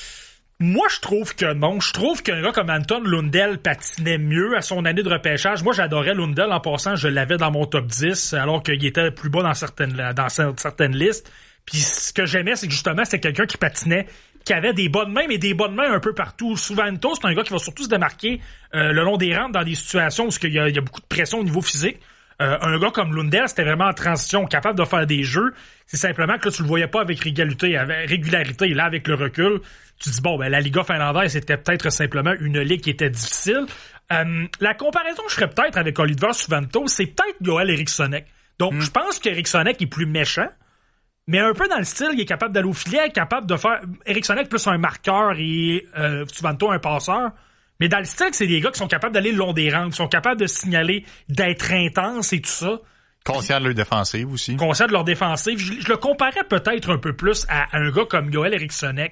Moi, je trouve que non. Je trouve qu'un gars comme Anton Lundell patinait mieux à son année de repêchage. Moi, j'adorais Lundell. En passant, je l'avais dans mon top dix, alors qu'il était plus bas dans certaines, dans certaines listes. Puis ce que j'aimais, c'est que justement, c'était quelqu'un qui patinait, qui avait des bonnes mains, mais des bonnes mains un peu partout. Suvanto, c'est un gars qui va surtout se démarquer euh, le long des rampes dans des situations où il y a, il y a beaucoup de pression au niveau physique. Euh, un gars comme Lundell, c'était vraiment en transition, capable de faire des jeux. C'est simplement que là, tu le voyais pas avec régularité, avec régularité. Et là, avec le recul, tu dis, bon, ben la Liga finlandaise, c'était peut-être simplement une ligue qui était difficile. Euh, la comparaison que je ferais peut-être avec Oliver Suvanto, c'est peut-être Joel Erikssonek. Donc, mm. je pense qu'Erikssonek est plus méchant. Mais un peu dans le style, il est capable d'aller au filet, capable de faire... Erikssonek plus un marqueur et euh, Suvanto un passeur. Mais dans le style, c'est des gars qui sont capables d'aller le long des rampes, qui sont capables de signaler, d'être intenses et tout ça. Conscient de leur défensive aussi. Conscient de leur défensive. Je, je le comparais peut-être un peu plus à, à un gars comme Joel Erikssonek,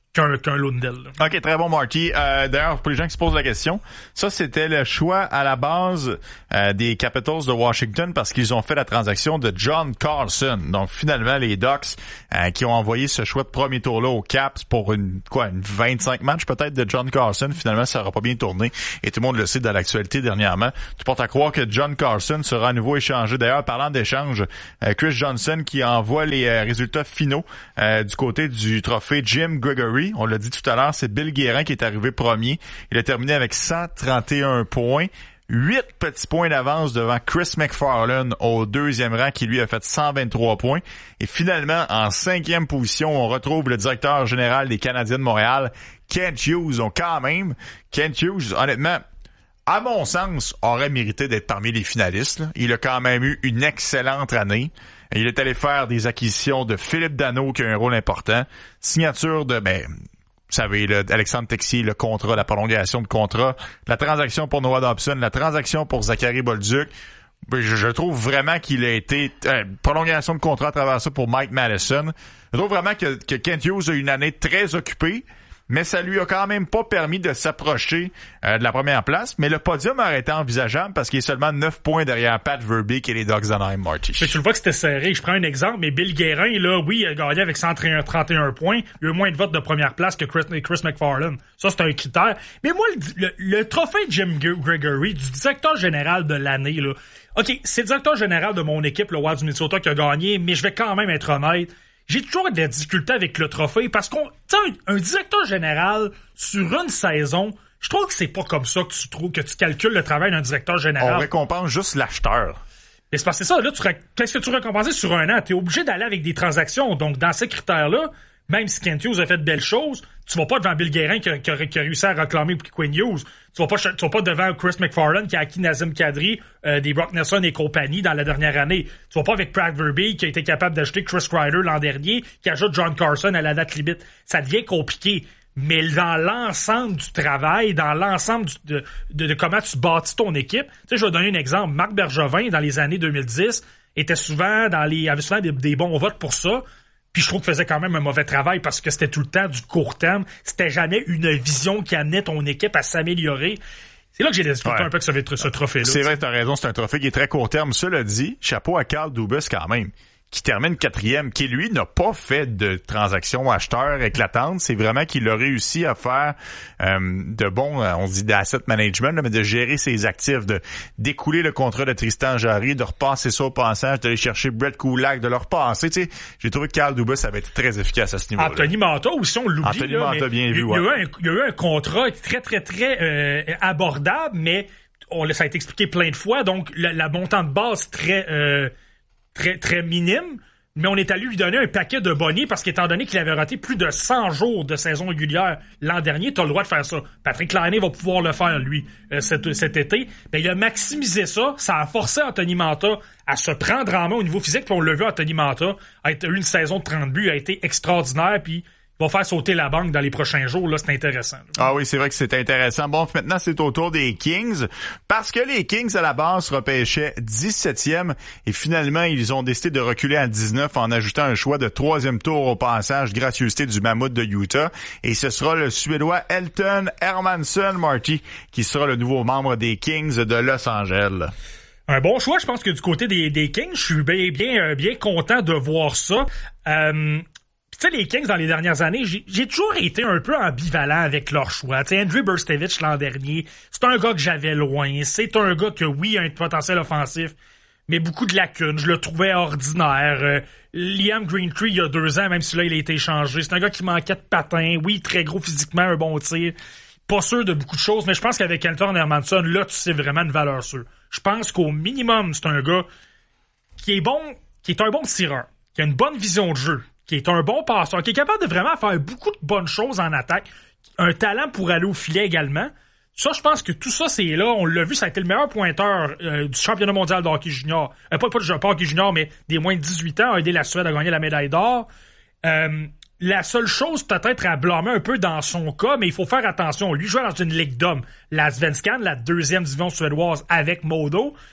qu'un, qu'un Lundell. Là. OK, très bon, Marty. Euh, d'ailleurs, pour les gens qui se posent la question, ça, c'était le choix à la base euh, des Capitals de Washington parce qu'ils ont fait la transaction de John Carlson. Donc, finalement, les Ducks euh, qui ont envoyé ce choix de premier tour-là aux Caps pour une quoi, une vingt-cinq matchs peut-être de John Carlson. Finalement, ça n'aura pas bien tourné. Et tout le monde le sait dans l'actualité dernièrement. Tu portes à croire que John Carlson sera à nouveau échangé. D'ailleurs, parlant d'échange, euh, Chris Johnson qui envoie les euh, résultats finaux euh, du côté du trophée Jim Gregory. On l'a dit tout à l'heure, c'est Bill Guérin qui est arrivé premier. Il a terminé avec cent trente et un points. Huit petits points d'avance devant Chris McFarland au deuxième rang qui lui a fait cent vingt-trois points. Et finalement, en cinquième position, on retrouve le directeur général des Canadiens de Montréal, Kent Hughes. Donc quand même, Kent Hughes, honnêtement, à mon sens, aurait mérité d'être parmi les finalistes. Là. Il a quand même eu une excellente année. Il est allé faire des acquisitions de Philippe Danault qui a un rôle important. Signature de, ben, vous savez, là, Alexandre Texier, le contrat, la prolongation de contrat, la transaction pour Noah Dobson, la transaction pour Zachary Bolduc. Je, je trouve vraiment qu'il a été... Euh, prolongation de contrat à travers ça pour Mike Madison. Je trouve vraiment que, que Kent Hughes a eu une année très occupée. Mais ça lui a quand même pas permis de s'approcher euh, de la première place. Mais le podium aurait été envisageable parce qu'il est seulement neuf points derrière Pat Verbeek et les Ducks d'Anaheim, Marty. Mais tu le vois que c'était serré. Je prends un exemple, mais Bill Guérin, là, oui, il a gagné avec cent trente et un points. Il a eu moins de votes de première place que Chris, Chris McFarland. Ça, c'est un critère. Mais moi, le, le, le trophée Jim Gregory du directeur général de l'année, là, OK, c'est le directeur général de mon équipe, le Wild du Minnesota, qui a gagné, mais je vais quand même être honnête. J'ai toujours de la difficulté avec le trophée parce qu'on, tu sais, un, un directeur général sur une saison, je trouve que c'est pas comme ça que tu trouves que tu calcules le travail d'un directeur général. On récompense juste l'acheteur. Mais c'est parce que c'est ça, là, tu, qu'est-ce que tu récompenses sur un an? T'es obligé d'aller avec des transactions. Donc, dans ces critères-là, même si Kent Hughes a fait de belles choses, tu vas pas devant Bill Guérin qui a, qui a, qui a réussi à réclamer Quinn Hughes. Tu vas pas, tu vas pas devant Chris McFarland qui a acquis Nazem Kadri, euh, des Brock Nelson et compagnie dans la dernière année. Tu vas pas avec Pat Verbeek qui a été capable d'acheter Chris Kreider l'an dernier, qui ajoute John Carlson à la date limite. Ça devient compliqué. Mais dans l'ensemble du travail, dans l'ensemble du, de, de, de comment tu bâtis ton équipe, tu sais, je vais donner un exemple. Marc Bergevin, dans les années deux mille dix, était souvent dans les, avait souvent des, des bons votes pour ça. Puis je trouve qu'il faisait quand même un mauvais travail parce que c'était tout le temps du court terme. C'était jamais une vision qui amenait ton équipe à s'améliorer. C'est là que j'ai des difficultés ouais. un peu avec ce, ce trophée-là. C'est vrai, t'as raison, c'est un trophée qui est très court terme. Cela dit, chapeau à Carl Dubas quand même, qui termine quatrième, qui lui n'a pas fait de transaction acheteur éclatante. C'est vraiment qu'il a réussi à faire euh, de bons, on dit d'asset management, là, mais de gérer ses actifs, de d'écouler le contrat de Tristan Jarry, de repasser ça au passage, d'aller chercher Brett Kulak, de le repasser. Tu sais, j'ai trouvé que Carl Dubas avait été très efficace à ce niveau-là. Anthony Mantha aussi, on l'oublie. Anthony là, Mantha, bien il, vu. Il, ouais. il, y a eu un, il y a eu un contrat très, très, très euh, abordable, mais on, ça a été expliqué plein de fois. Donc, le, la montant de base très, euh, très, très minime. Mais on est allé lui donner un paquet de bonnets parce qu'étant donné qu'il avait raté plus de cent jours de saison régulière l'an dernier, tu as le droit de faire ça. Patrick Laine va pouvoir le faire, lui, euh, cet, cet été. Ben, il a maximisé ça. Ça a forcé Anthony Mantha à se prendre en main au niveau physique. Puis on l'a vu, Anthony Mantha a eu une saison de trente buts, a été extraordinaire. Puis il va faire sauter la banque dans les prochains jours. Là, c'est intéressant. Là. Ah oui, c'est vrai que c'est intéressant. Bon, maintenant, c'est au tour des Kings. Parce que les Kings, à la base, repêchaient dix-septième. Et finalement, ils ont décidé de reculer à dix-neuf en ajoutant un choix de troisième tour au passage, gracieuseté du Mammouth de Utah. Et ce sera le Suédois Elton Hermansson, Marty, qui sera le nouveau membre des Kings de Los Angeles. Un bon choix, je pense que du côté des, des Kings, je suis bien, bien, bien content de voir ça. Euh... Tu sais, les Kings, dans les dernières années, j'ai, j'ai toujours été un peu ambivalent avec leur choix. Tu sais, Andrew Burstevich, l'an dernier, c'est un gars que j'avais loin. C'est un gars que, oui, a un potentiel offensif, mais beaucoup de lacunes. Je le trouvais ordinaire. Euh, Liam Greentree, il y a deux ans, même si là, il a été échangé. C'est un gars qui manquait de patins. Oui, très gros physiquement, un bon tir. Pas sûr de beaucoup de choses, mais je pense qu'avec Elton Hermansson, là, tu sais vraiment une valeur sûre. Je pense qu'au minimum, c'est un gars qui est bon, qui est un bon tireur, qui a une bonne vision de jeu, qui est un bon passeur, qui est capable de vraiment faire beaucoup de bonnes choses en attaque, un talent pour aller au filet également. Ça, je pense que tout ça, c'est là. On l'a vu, ça a été le meilleur pointeur euh, du championnat mondial de hockey junior. Euh, pas, pas du hockey junior, mais des moins de dix-huit ans, a aidé la Suède à gagner la médaille d'or. Euh, la seule chose peut-être à blâmer un peu dans son cas, mais il faut faire attention. Lui jouait dans une ligue d'hommes, la Svenskan, la deuxième division suédoise avec Modo.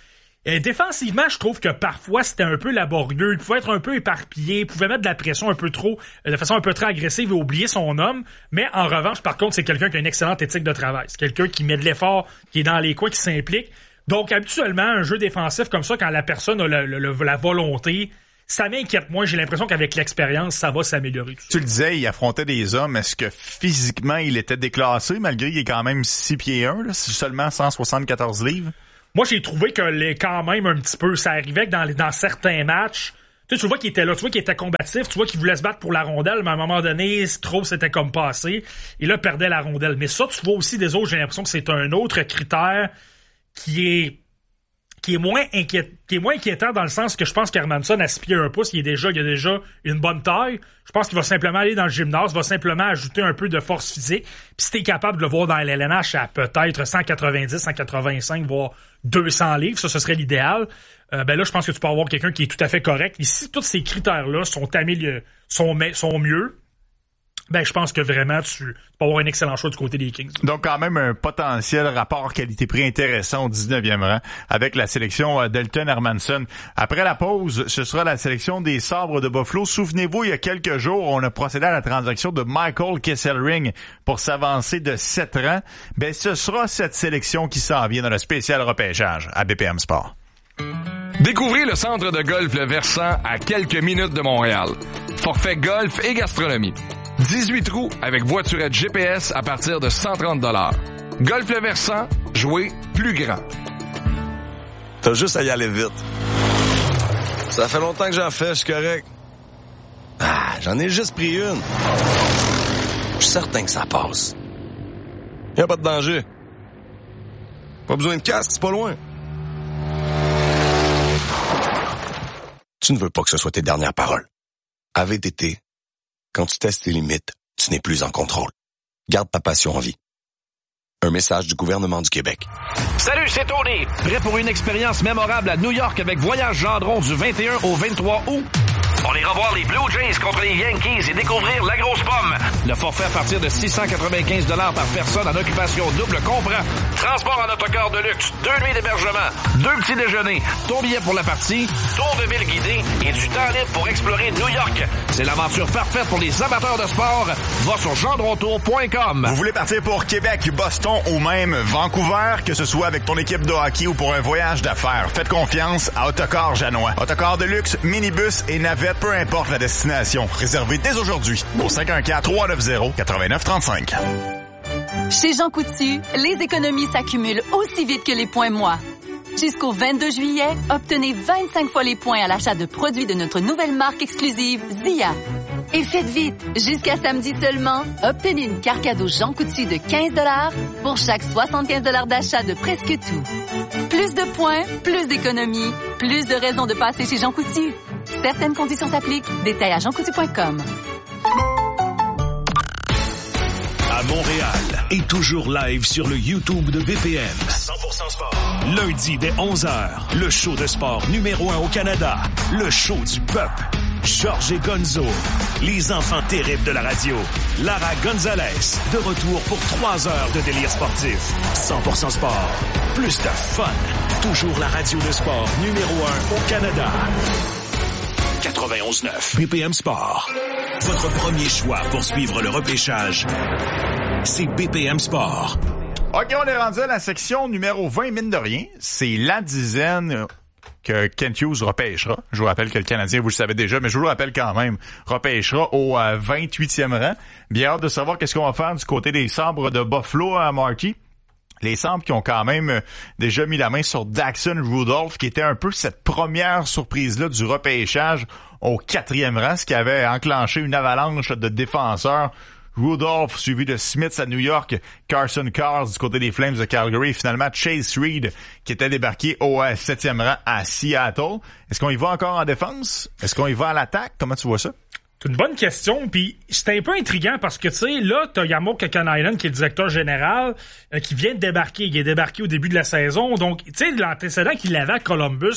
Et défensivement, je trouve que parfois, c'était un peu laborieux. Il pouvait être un peu éparpillé, il pouvait mettre de la pression un peu trop, de façon un peu très agressive et oublier son homme. Mais en revanche, par contre, c'est quelqu'un qui a une excellente éthique de travail. C'est quelqu'un qui met de l'effort, qui est dans les coins, qui s'implique. Donc, habituellement, un jeu défensif comme ça, quand la personne a le, le, la volonté, ça m'inquiète moins. J'ai l'impression qu'avec l'expérience, ça va s'améliorer. Tu le disais, il affrontait des hommes. Est-ce que physiquement, il était déclassé, malgré qu'il est quand même six pieds un, là, seulement cent soixante-quatorze livres? Moi, j'ai trouvé que les, quand même un petit peu, ça arrivait que dans, dans certains matchs, tu sais, tu vois qu'il était là, tu vois qu'il était combatif, tu vois qu'il voulait se battre pour la rondelle, mais à un moment donné, trop c'était comme passé, et là, perdait la rondelle. Mais ça, tu vois aussi des autres, j'ai l'impression que c'est un autre critère qui est qui est moins inquiétant, qui est moins inquiétant dans le sens que je pense qu'Hermanson à six pieds un pouce, il est déjà, il a déjà une bonne taille. Je pense qu'il va simplement aller dans le gymnase, va simplement ajouter un peu de force physique. Puis si t'es capable de le voir dans L L N H à peut-être cent quatre-vingt-dix, cent quatre-vingt-cinq, voire deux cents livres, ça, ce serait l'idéal. Euh, ben là, je pense que tu peux avoir quelqu'un qui est tout à fait correct. Et si tous ces critères-là sont améliorés, sont, sont mieux, ben, je pense que vraiment, tu, tu peux avoir un excellent choix du côté des Kings. Donc, quand même, un potentiel rapport qualité-prix intéressant au dix-neuvième rang avec la sélection euh, d'Elton Hermanson. Après la pause, ce sera la sélection des Sabres de Buffalo. Souvenez-vous, il y a quelques jours, on a procédé à la transaction de Michael Kesselring pour s'avancer de sept rangs. Ben, ce sera cette sélection qui s'en vient dans le spécial repêchage à B P M Sport. Découvrez le centre de golf Le Versant à quelques minutes de Montréal. Forfait golf et gastronomie. dix-huit trous avec voiturette G P S à partir de cent trente dollars. Golf Le Versant, jouer plus grand. T'as juste à y aller vite. Ça fait longtemps que j'en fais, je suis correct. Ah, j'en ai juste pris une. Je suis certain que ça passe. Y a pas de danger. Pas besoin de casque, c'est pas loin. Tu ne veux pas que ce soit tes dernières paroles. À V T T, quand tu testes tes limites, tu n'es plus en contrôle. Garde ta passion en vie. Un message du gouvernement du Québec. Salut, c'est Tony. Prêt pour une expérience mémorable à New York avec Voyage Gendron du vingt et un au vingt-trois août? On ira voir les Blue Jays contre les Yankees et découvrir la grosse pomme. Le forfait à partir de six cent quatre-vingt-quinze dollars par personne en occupation double comprend transport en autocar de luxe, deux nuits d'hébergement, deux petits déjeuners, ton billet pour la partie, tour de ville guidé et du temps libre pour explorer New York. C'est l'aventure parfaite pour les amateurs de sport. Va sur gendrontour point com. Vous voulez partir pour Québec, Boston ou même Vancouver, que ce soit avec ton équipe de hockey ou pour un voyage d'affaires, faites confiance à Autocar Janois. Autocar de luxe, minibus et navette, peu importe la destination. Réservez dès aujourd'hui au cinq un quatre, trois neuf zéro, neuf neuf trois cinq. Chez Jean Coutu, les économies s'accumulent aussi vite que les points moi. Jusqu'au vingt-deux juillet, obtenez vingt-cinq fois les points à l'achat de produits de notre nouvelle marque exclusive Zia. Et faites vite! Jusqu'à samedi seulement, obtenez une carte cadeau Jean Coutu de quinze dollars pour chaque soixante-quinze dollars d'achat de presque tout. Plus de points, plus d'économies, plus de raisons de passer chez Jean Coutu. Certaines conditions s'appliquent. Détails à jean coutu point com. À Montréal et toujours live sur le YouTube de B P M. cent pour cent sport. Lundi dès onze heures, le show de sport numéro un au Canada. Le show du peuple. Georges et Gonzo. Les enfants terribles de la radio. Lara Gonzalez. De retour pour trois heures de délire sportif. cent pour cent sport. Plus de fun. Toujours la radio de sport numéro un au Canada. quatre-vingt-onze neuf B P M Sport. Votre premier choix pour suivre le repêchage, c'est B P M Sport. OK, on est rendu à la section numéro vingt, mine de rien. C'est la dizaine que Kent Hughes repêchera. Je vous rappelle que le Canadien, vous le savez déjà, mais je vous le rappelle quand même, repêchera au euh, vingt-huitième rang. Bien hâte de savoir qu'est-ce qu'on va faire du côté des Sabres de Buffalo à Marquis. Les Sabres qui ont quand même déjà mis la main sur Daxon Rudolph, qui était un peu cette première surprise-là du repêchage au quatrième rang, ce qui avait enclenché une avalanche de défenseurs. Rudolph, suivi de Smith à New York, Carson Cars du côté des Flames de Calgary, et finalement Chase Reed qui était débarqué au euh, septième rang à Seattle. Est-ce qu'on y va encore en défense? Est-ce qu'on y va à l'attaque? Comment tu vois ça? C'est une bonne question, puis c'est un peu intriguant parce que, tu sais, là, t'as Jarmo Kekalainen, qui est le directeur général, euh, qui vient de débarquer. Il est débarqué au début de la saison, donc, tu sais, l'antécédent qu'il avait à Columbus,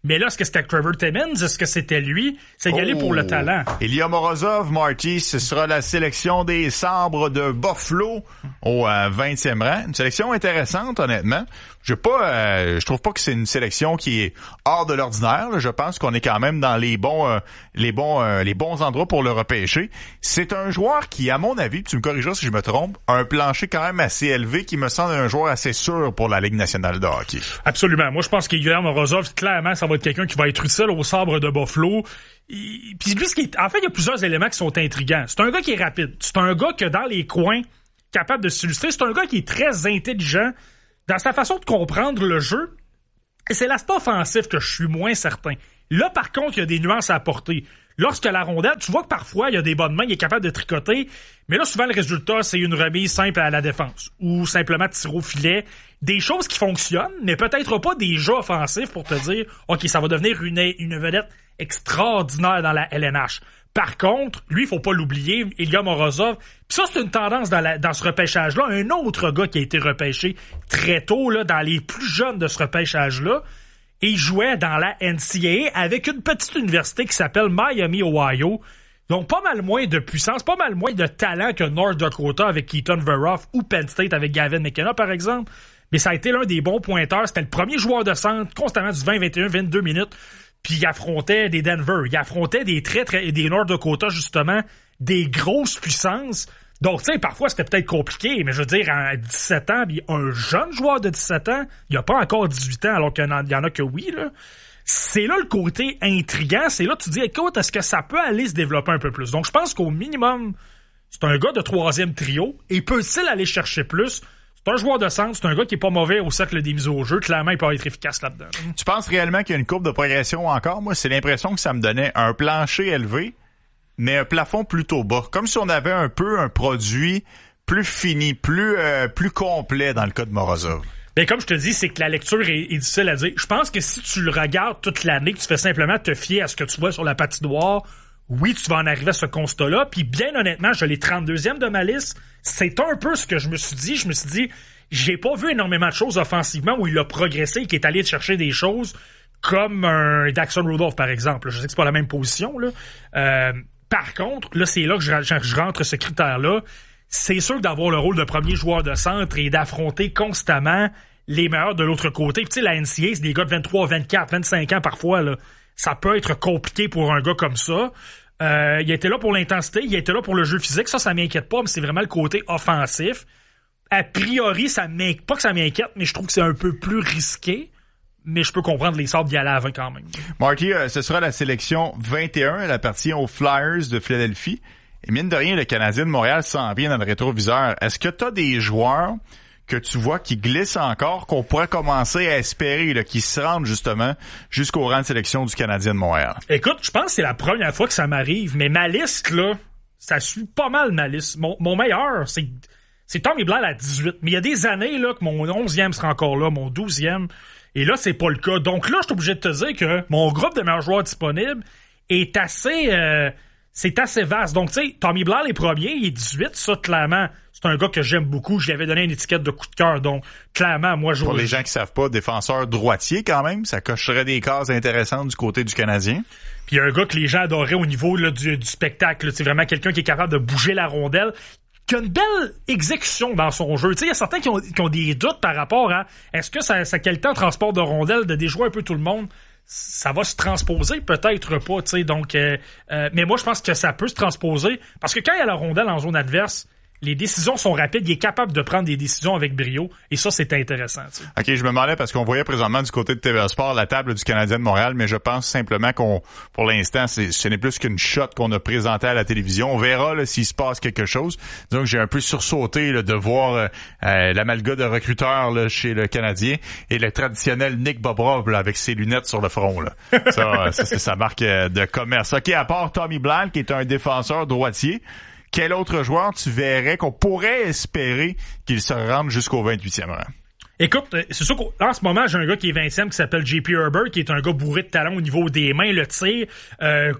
Mais là, est-ce que c'était Trevor Timmins? Est-ce que c'était lui? C'est y aller oh. pour le talent. Ilya Morozov, Marty, ce sera la sélection des Sabres de Buffalo au euh, vingtième rang. Une sélection intéressante, honnêtement. Je pas, euh, je trouve pas que c'est une sélection qui est hors de l'ordinaire. Là. Je pense qu'on est quand même dans les bons, euh, les bons, euh, les bons endroits pour le repêcher. C'est un joueur qui, à mon avis, tu me corrigeras si je me trompe, a un plancher quand même assez élevé, qui me semble un joueur assez sûr pour la Ligue nationale de hockey. Absolument. Moi, je pense qu'Ilya Morozov, clairement, ça va être quelqu'un qui va être utile au Sabre de Buffalo. Il, puis lui, ce qui est, en fait, il y a plusieurs éléments qui sont intriguants. C'est un gars qui est rapide. C'est un gars que dans les coins, capable de s'illustrer. C'est un gars qui est très intelligent dans sa façon de comprendre le jeu. Et c'est l'aspect offensif que je suis moins certain. Là, par contre, il y a des nuances à apporter. Lorsque la rondelle, tu vois que parfois, il y a des bonnes mains, il est capable de tricoter, mais là, souvent, le résultat, c'est une remise simple à la défense, ou simplement tirer au filet. Des choses qui fonctionnent, mais peut-être pas des jeux offensifs pour te dire, OK, ça va devenir une, une vedette extraordinaire dans la L N H. Par contre, lui, il faut pas l'oublier, Ilya Morozov. Puis ça, c'est une tendance dans, la, dans ce repêchage-là. Un autre gars qui a été repêché très tôt, là, dans les plus jeunes de ce repêchage-là, et il jouait dans la N C A A avec une petite université qui s'appelle Miami, Ohio. Donc, pas mal moins de puissance, pas mal moins de talent que North Dakota avec Keaton Veroff ou Penn State avec Gavin McKenna, par exemple. Mais ça a été l'un des bons pointeurs. C'était le premier joueur de centre, constamment du vingt, vingt et un, vingt-deux minutes. Puis il affrontait des Denver, il affrontait des très, très, des North Dakota, justement, des grosses puissances. Donc, tu sais, parfois, c'était peut-être compliqué, mais je veux dire, à dix-sept ans, puis un jeune joueur de dix-sept ans, il a pas encore dix-huit ans, alors qu'il y en a, il y en a que oui, là. C'est là le côté intriguant, c'est là que tu dis, écoute, est-ce que ça peut aller se développer un peu plus? Donc, je pense qu'au minimum, c'est un gars de troisième trio, et peut-il aller chercher plus? C'est un joueur de centre, c'est un gars qui est pas mauvais au cercle des mises au jeu. Clairement, il peut être efficace là-dedans. Tu penses réellement qu'il y a une courbe de progression encore? Moi, c'est l'impression que ça me donnait un plancher élevé, mais un plafond plutôt bas. Comme si on avait un peu un produit plus fini, plus euh, plus complet dans le cas de Morozov. Ben, comme je te dis, c'est que la lecture est, est difficile à dire. Je pense que si tu le regardes toute l'année, que tu fais simplement te fier à ce que tu vois sur la patinoire, oui, tu vas en arriver à ce constat-là. Puis bien honnêtement, je l'ai trente-deuxième de ma liste. C'est un peu ce que je me suis dit. Je me suis dit, j'ai pas vu énormément de choses offensivement où il a progressé et qu'il est allé chercher des choses comme un Daxon Rudolph, par exemple. Je sais que c'est pas la même position, là. Euh, par contre, là, c'est là que je, je, je rentre ce critère-là. C'est sûr que d'avoir le rôle de premier joueur de centre et d'affronter constamment les meilleurs de l'autre côté. Puis tu sais, la N C A A, c'est des gars de vingt-trois, vingt-quatre, vingt-cinq ans parfois, là. Ça peut être compliqué pour un gars comme ça. Euh, il était là pour l'intensité, il était là pour le jeu physique. Ça, ça m'inquiète pas, mais c'est vraiment le côté offensif. A priori, ça m'inquiète, pas que ça m'inquiète, mais je trouve que c'est un peu plus risqué. Mais je peux comprendre les Sabres d'y aller avant quand même. Marty, euh, ce sera la sélection vingt et un. Elle appartient aux Flyers de Philadelphie. Et mine de rien, le Canadien de Montréal s'en vient dans le rétroviseur. Est-ce que tu as des joueurs que tu vois qui glissent encore, qu'on pourrait commencer à espérer, là, qui se rendent justement jusqu'au rang de sélection du Canadien de Montréal? Écoute, je pense que c'est la première fois que ça m'arrive, mais ma liste, là, ça suit pas mal ma liste. Mon, mon meilleur, c'est, c'est Tommy Blal à dix-huit. Mais il y a des années, là, que mon onzième sera encore là, mon douzième. Et là, c'est pas le cas. Donc là, je suis obligé de te dire que mon groupe de meilleurs joueurs disponibles est assez... Euh, c'est assez vaste. Donc, tu sais, Tommy Blal est premier, il est dix-huit. Ça, clairement, c'est un gars que j'aime beaucoup. Je lui avais donné une étiquette de coup de cœur. Donc, clairement, moi, je... Pour les gens qui savent pas, défenseur droitier quand même, ça cocherait des cases intéressantes du côté du Canadien. Puis il y a un gars que les gens adoraient au niveau là, du, du spectacle. C'est vraiment quelqu'un qui est capable de bouger la rondelle, qui a une belle exécution dans son jeu. Tu sais, il y a certains qui ont, qui ont des doutes par rapport à est-ce que sa, sa qualité en transport de rondelle, de déjouer un peu tout le monde, ça va se transposer, peut-être pas, tu sais, donc, euh, euh, mais moi, je pense que ça peut se transposer, parce que quand il y a la rondelle en zone adverse, les décisions sont rapides, il est capable de prendre des décisions avec brio, et ça, c'est intéressant, tu sais. OK, je me demandais, parce qu'on voyait présentement du côté de T V A Sport la table du Canadien de Montréal, mais je pense simplement qu'on, pour l'instant, c'est, ce n'est plus qu'une shot qu'on a présentée à la télévision. On verra là, s'il se passe quelque chose. Donc, j'ai un peu sursauté là, de voir euh, euh, l'amalgame de recruteurs là, chez le Canadien et le traditionnel Nick Bobrov là, avec ses lunettes sur le front. Là. Ça, ça c'est sa marque de commerce. OK, à part Tommy Blal, qui est un défenseur droitier, quel autre joueur tu verrais qu'on pourrait espérer qu'il se rende jusqu'au vingt-huitième rang? Écoute, c'est sûr qu'en ce moment, j'ai un gars qui est vingtième qui s'appelle J P Herbert, qui est un gars bourré de talent au niveau des mains, le tir. Euh,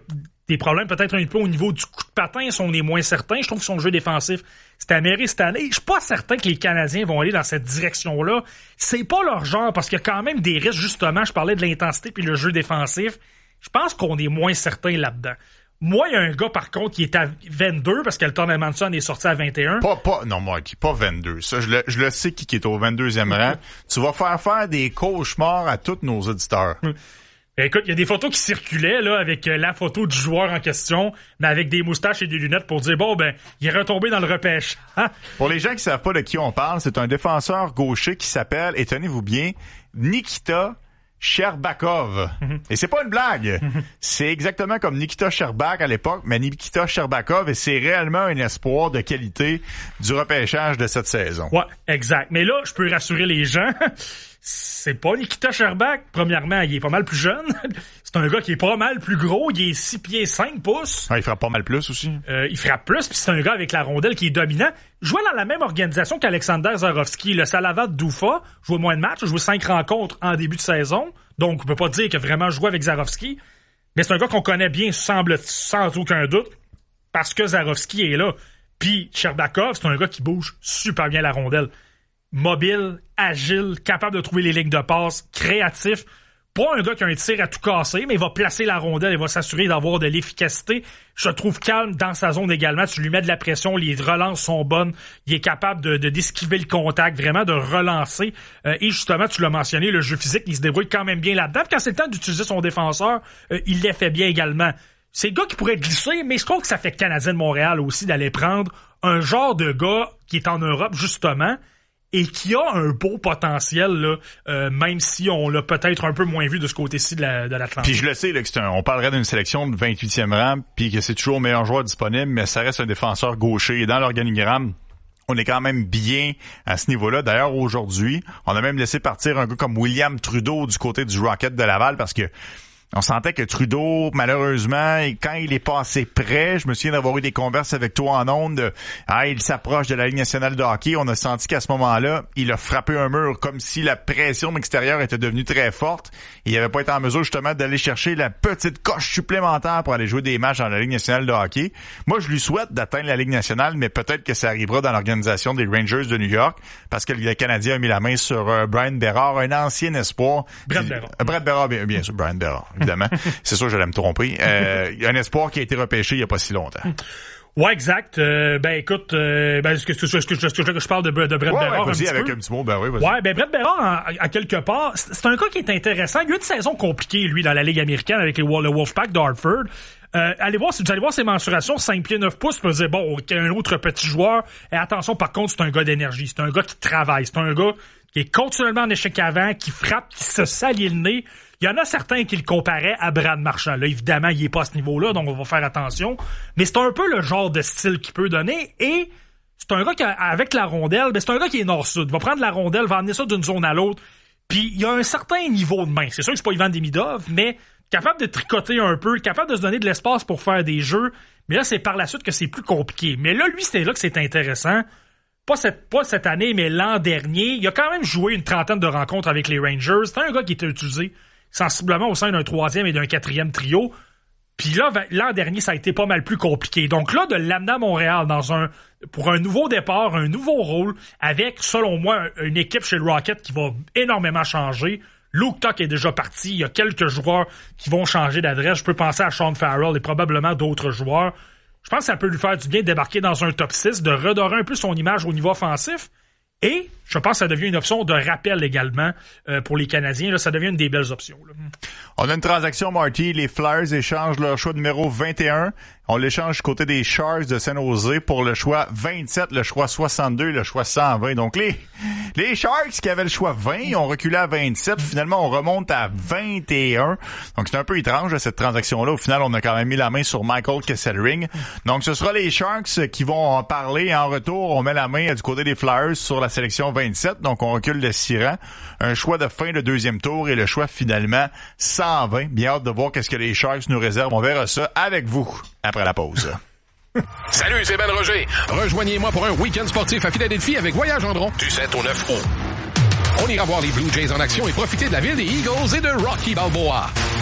des problèmes peut-être un peu au niveau du coup de patin, on est moins certain. Je trouve que son jeu défensif s'est amélioré cette année. Je suis pas certain que les Canadiens vont aller dans cette direction-là. C'est pas leur genre, parce qu'il y a quand même des risques, justement. Je parlais de l'intensité puis le jeu défensif. Je pense qu'on est moins certain là-dedans. Moi, il y a un gars, par contre, qui est à vingt-deux, parce que le tournament de Sun est sorti à vingt et un. Pas, pas, non, moi, qui pas vingt-deux. Ça, je le, je le sais qui est au vingt-deuxième rang. Tu vas faire faire des cauchemars à tous nos auditeurs. Hum. Écoute, il y a des photos qui circulaient là avec euh, la photo du joueur en question, mais avec des moustaches et des lunettes pour dire bon ben, il est retombé dans le repêche. Pour les gens qui savent pas de qui on parle, c'est un défenseur gaucher qui s'appelle, et tenez-vous bien, Nikita Sherbakov. Mm-hmm. Et c'est pas une blague. Mm-hmm. C'est exactement comme Nikita Sherbak à l'époque, mais Nikita Sherbakov, et c'est réellement un espoir de qualité du repêchage de cette saison. Ouais, exact. Mais là, je peux rassurer les gens. C'est pas Nikita Sherbak. Premièrement, il est pas mal plus jeune. C'est un gars qui est pas mal plus gros. Il est six pieds cinq pouces. Ah, il frappe pas mal plus aussi. Euh, il frappe plus, puis c'est un gars avec la rondelle qui est dominant. Jouait dans la même organisation qu'Alexander Zarovski. Le Salavat Doufa jouait moins de matchs, jouait cinq rencontres en début de saison. Donc, on peut pas dire qu'il a vraiment joué avec Zarovski. Mais c'est un gars qu'on connaît bien, semble sans aucun doute, parce que Zarovski est là. Puis Sherbakov, c'est un gars qui bouge super bien la rondelle. Mobile, agile, capable de trouver les lignes de passe, créatif. Pas un gars qui a un tir à tout casser, mais il va placer la rondelle et va s'assurer d'avoir de l'efficacité. Je le trouve calme dans sa zone également. Tu lui mets de la pression, les relances sont bonnes. Il est capable de, de d'esquiver le contact, vraiment de relancer. Euh, et justement, tu l'as mentionné, le jeu physique, il se débrouille quand même bien là-dedans. Puis quand c'est le temps d'utiliser son défenseur, euh, il l'est fait bien également. C'est le gars qui pourrait glisser, mais je trouve que ça fait Canadien de Montréal aussi d'aller prendre un genre de gars qui est en Europe, justement, et qui a un beau potentiel, là, euh, même si on l'a peut-être un peu moins vu de ce côté-ci de, la, de l'Atlantique. Puis je le sais, là, que c'est un, on parlerait d'une sélection de vingt-huitième rang, puis que c'est toujours le meilleur joueur disponible, mais ça reste un défenseur gaucher. Et dans l'organigramme, on est quand même bien à ce niveau-là. D'ailleurs, aujourd'hui, on a même laissé partir un gars comme William Trudeau du côté du Rocket de Laval, parce que on sentait que Trudeau, malheureusement, quand il est passé près, je me souviens d'avoir eu des converses avec toi en ondes, ah, il s'approche de la Ligue nationale de hockey, on a senti qu'à ce moment-là, il a frappé un mur comme si la pression extérieure était devenue très forte. Il n'avait pas été en mesure justement d'aller chercher la petite coche supplémentaire pour aller jouer des matchs dans la Ligue nationale de hockey. Moi, je lui souhaite d'atteindre la Ligue nationale, mais peut-être que ça arrivera dans l'organisation des Rangers de New York, parce que le Canadien a mis la main sur euh, Brian Berard, un ancien espoir. Brett Berard. Euh, Brett Berard, bien, bien sûr, Brian Berard. Évidemment. C'est sûr, j'allais me tromper. Euh, il y a un espoir qui a été repêché il n'y a pas si longtemps. Ouais, exact. Euh, ben écoute, euh, ben, est-ce que, est-ce que, est-ce que, est-ce que je parle de, de Brett ouais, Berard ouais, un petit avec peu? un petit mot, ben oui, vas-y. Ouais, ben Brett Berard, à, à quelque part, c'est un gars qui est intéressant. Il a eu une saison compliquée, lui, dans la Ligue américaine avec les, le Wolfpack d'Hartford. Euh, allez voir, si vous allez voir ses mensurations, cinq pieds neuf pouces, vous dire, bon, un autre petit joueur. Et attention, par contre, c'est un gars d'énergie. C'est un gars qui travaille. C'est un gars qui est continuellement en échec avant, qui frappe, qui se salit le nez. Il y en a certains qui le comparaient à Brad Marchand. Là, évidemment, il est pas à ce niveau-là, donc on va faire attention. Mais c'est un peu le genre de style qu'il peut donner. Et c'est un gars qui, avec la rondelle, ben c'est un gars qui est nord-sud. Il va prendre la rondelle, va amener ça d'une zone à l'autre. Puis il y a un certain niveau de main. C'est sûr que c'est pas Ivan Demidov, mais capable de tricoter un peu, capable de se donner de l'espace pour faire des jeux. Mais là, c'est par la suite que c'est plus compliqué. Mais là, lui, c'était là que c'est intéressant. Pas cette, pas cette année, mais l'an dernier. Il a quand même joué une trentaine de rencontres avec les Rangers. C'était un gars qui était utilisé sensiblement au sein d'un troisième et d'un quatrième trio. Puis là, l'an dernier, ça a été pas mal plus compliqué. Donc là, de l'amener à Montréal dans un pour un nouveau départ, un nouveau rôle, avec, selon moi, une équipe chez le Rocket qui va énormément changer. Luke Tuck est déjà parti. Il y a quelques joueurs qui vont changer d'adresse. Je peux penser à Sean Farrell et probablement d'autres joueurs. Je pense que ça peut lui faire du bien de débarquer dans un top six, de redorer un peu son image au niveau offensif. Et je pense que ça devient une option de rappel également euh, pour les Canadiens. Là, ça devient une des belles options. Là. On a une transaction, Marty. Les Flyers échangent leur choix numéro vingt et un. On l'échange du côté des Sharks de San Jose pour le choix vingt-sept, le choix soixante-deux, le choix cent vingt. Donc les les Sharks qui avaient le choix vingt ont reculé à vingt-sept. Finalement, on remonte à vingt et un. Donc c'est un peu étrange cette transaction-là. Au final, on a quand même mis la main sur Michael Kesselring. Donc ce sera les Sharks qui vont en parler. En retour, on met la main du côté des Flyers sur la sélection vingt-sept. Donc on recule de six rangs. Un choix de fin de deuxième tour et le choix finalement cent vingt. Bien hâte de voir qu'est-ce que les Sharks nous réservent. On verra ça avec vous après la pause. Salut, c'est Ben Roger. Rejoignez-moi pour un week-end sportif à Philadelphie avec Voyage Gendron du sept au neuf août. On ira voir les Blue Jays en action et profiter de la ville des Eagles et de Rocky Balboa.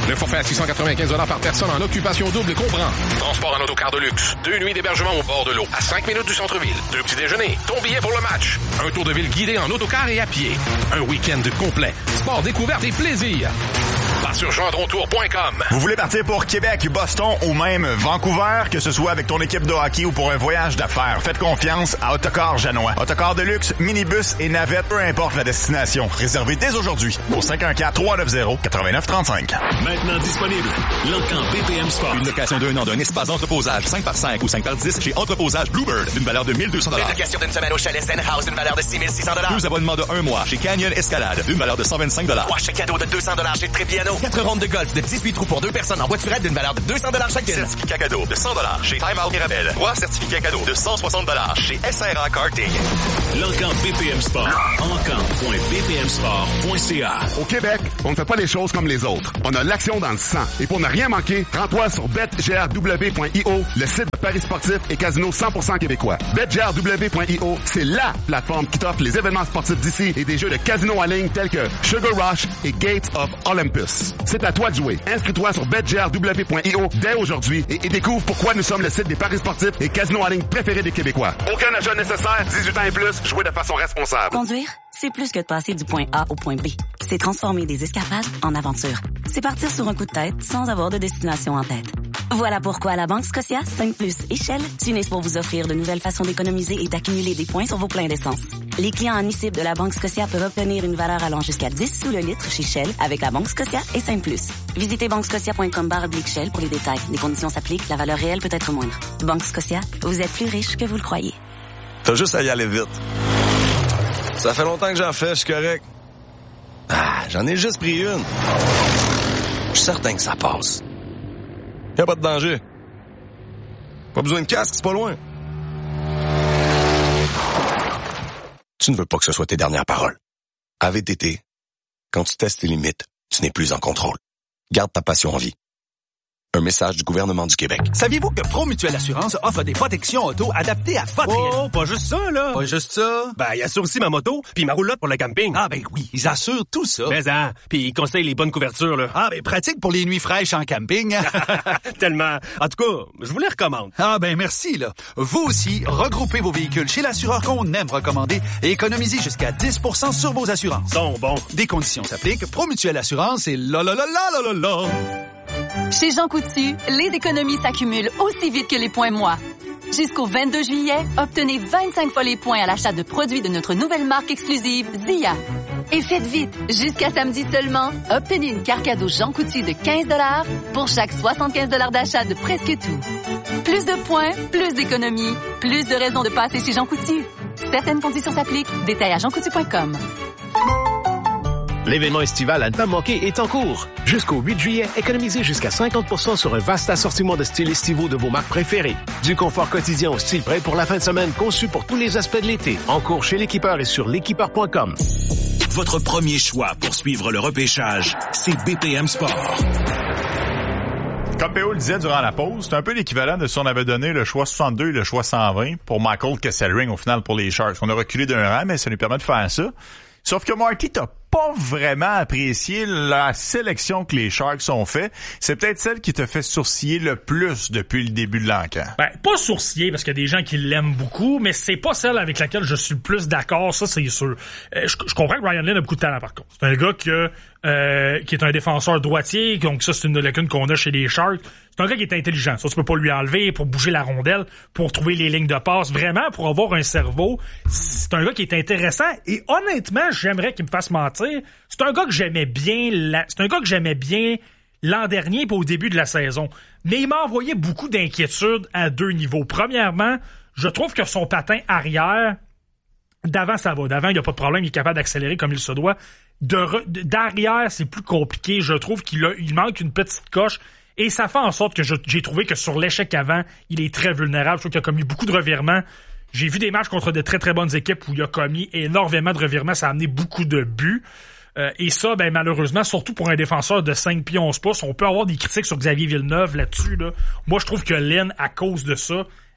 Le forfait à six cent quatre-vingt-quinze dollars par personne en occupation double comprend transport en autocar de luxe, deux nuits d'hébergement au bord de l'eau, à cinq minutes du centre-ville, deux petits déjeuners, ton billet pour le match, un tour de ville guidé en autocar et à pied, un week-end complet, sport, découverte et plaisir. Pas sur gendron tour point com. Vous voulez partir pour Québec, Boston ou même Vancouver, que ce soit avec ton équipe de hockey ou pour un voyage d'affaires, faites confiance à Autocar Janois. Autocar de luxe, minibus et navette, peu importe la destination. Réservez dès aujourd'hui au cinq un quatre, trois neuf zéro, neuf neuf trois cinq. Maintenant disponible, L'Encan B P M Sport. Une location d'un an d'un espace d'entreposage cinq par cinq ou cinq par dix chez Entreposage Bluebird d'une valeur de mille deux cents dollars. Une location d'une semaine au chalet Zen House d'une valeur de six mille six cents dollars. Deux abonnements de un mois chez Canyon Escalade d'une valeur de cent vingt-cinq dollars. Trois chèques cadeaux de deux cents dollars chez Trépiano. Quatre rondes de golf de dix-huit trous pour deux personnes en voiturette d'une valeur de deux cents dollars chacune. Certificat cadeau de cent dollars chez Time Out Mirabel. Trois certificats cadeaux de cent soixante dollars chez S R A Karting. L'Encan B P M Sport. encan point b p m sport point c a. Au Québec, on ne fait pas les choses comme les autres. On a l'action dans le sang. Et pour ne rien manquer, rends-toi sur bet g r w point i o, le site de paris sportifs et casino cent pour cent québécois. bet g r w point i o, c'est LA plateforme qui t'offre les événements sportifs d'ici et des jeux de casino en ligne tels que Sugar Rush et Gates of Olympus. C'est à toi de jouer. Inscris-toi sur bet g r w point i o dès aujourd'hui et, et découvre pourquoi nous sommes le site des paris sportifs et casinos en ligne préférés des Québécois. Aucun achat nécessaire, dix-huit ans et plus, jouez de façon responsable. Conduire, c'est plus que de passer du point A au point B. C'est transformer des escapades en aventures. C'est partir sur un coup de tête sans avoir de destination en tête. Voilà pourquoi à la Banque Scotia, cinq plus et Shell s'unissent pour vous offrir de nouvelles façons d'économiser et d'accumuler des points sur vos pleins d'essence. Les clients en I C I B de la Banque Scotia peuvent obtenir une valeur allant jusqu'à dix sous le litre chez Shell avec la Banque Scotia et cinq plus. Visitez banque scotia point com barre oblique Shell pour les détails. Les conditions s'appliquent, la valeur réelle peut être moindre. Banque Scotia, vous êtes plus riche que vous le croyez. T'as juste à y aller vite. Ça fait longtemps que j'en fais, je suis correct. Ah, j'en ai juste pris une. Je suis certain que ça passe. Y'a pas de danger. Pas besoin de casque, c'est pas loin. Tu ne veux pas que ce soit tes dernières paroles. À V T T, quand tu testes tes limites, tu n'es plus en contrôle. Garde ta passion en vie. Un message du gouvernement du Québec. Saviez-vous que ProMutuelle Assurance offre des protections auto adaptées à votre Oh, réalité? pas juste ça, là. Pas juste ça? Ben, ils assurent aussi ma moto, puis ma roulotte pour le camping. Ah, ben oui, ils assurent tout ça. Mais hein, puis ils conseillent les bonnes couvertures, là. Ah, ben pratique pour les nuits fraîches en camping. Tellement. En tout cas, je vous les recommande. Ah, ben merci, là. Vous aussi, regroupez vos véhicules chez l'assureur qu'on aime recommander et économisez jusqu'à dix pour cent sur vos assurances. Bon, bon. Des conditions s'appliquent. ProMutuelle Assurance et la la la la la la la. Chez Jean Coutu, les économies s'accumulent aussi vite que les points moi. Jusqu'au vingt-deux juillet, obtenez vingt-cinq fois les points à l'achat de produits de notre nouvelle marque exclusive, Zia. Et faites vite, jusqu'à samedi seulement, obtenez une carte cadeau Jean Coutu de quinze dollars pour chaque soixante-quinze dollars d'achat de presque tout. Plus de points, plus d'économies, plus de raisons de passer chez Jean Coutu. Certaines conditions s'appliquent. Détails à jean coutu point com. L'événement estival à ne pas manquer est en cours. Jusqu'au huit juillet, économisez jusqu'à cinquante pour cent sur un vaste assortiment de styles estivaux de vos marques préférées. Du confort quotidien au style prêt pour la fin de semaine conçu pour tous les aspects de l'été. En cours chez l'équipeur et sur l'équipeur point com. Votre premier choix pour suivre le repêchage, c'est B P M Sport. Comme P O le disait durant la pause, c'est un peu l'équivalent de si on avait donné le choix soixante-deux et le choix cent vingt pour Michael Kesselring au final pour les Sharks. On a reculé d'un rang, mais ça nous permet de faire ça. Sauf que Marty, t'as pas vraiment apprécié la sélection que les Sharks ont fait. C'est peut-être celle qui te fait sourciller le plus depuis le début de l'encan. Ben, pas sourciller, parce qu'il y a des gens qui l'aiment beaucoup, mais c'est pas celle avec laquelle je suis le plus d'accord, ça c'est sûr. Euh, je, je comprends que Ryan Lynn a beaucoup de talent par contre. C'est un gars qui, a, euh, qui est un défenseur droitier, donc ça c'est une lacune qu'on a chez les Sharks. C'est un gars qui est intelligent, ça tu peux pas lui enlever, pour bouger la rondelle, pour trouver les lignes de passe, vraiment pour avoir un cerveau. C'est un gars qui est intéressant et honnêtement, j'aimerais qu'il me fasse mentir. C'est un gars que j'aimais bien, la... c'est un gars que j'aimais bien l'an dernier et au début de la saison. Mais il m'a envoyé beaucoup d'inquiétudes à deux niveaux. Premièrement, je trouve que son patin arrière, d'avant ça va, d'avant il n'y a pas de problème, il est capable d'accélérer comme il se doit. De re... D'arrière, c'est plus compliqué. Je trouve qu'il a... il manque une petite coche. Et ça fait en sorte que je, j'ai trouvé que sur l'échec avant, il est très vulnérable. Je trouve qu'il a commis beaucoup de revirements. J'ai vu des matchs contre de très très bonnes équipes où il a commis énormément de revirements. Ça a amené beaucoup de buts. Euh, et ça, ben malheureusement, surtout pour un défenseur de cinq pieds onze pouces, on peut avoir des critiques sur Xavier Villeneuve là-dessus. Là. Moi, je trouve que Lynn, à cause de ça,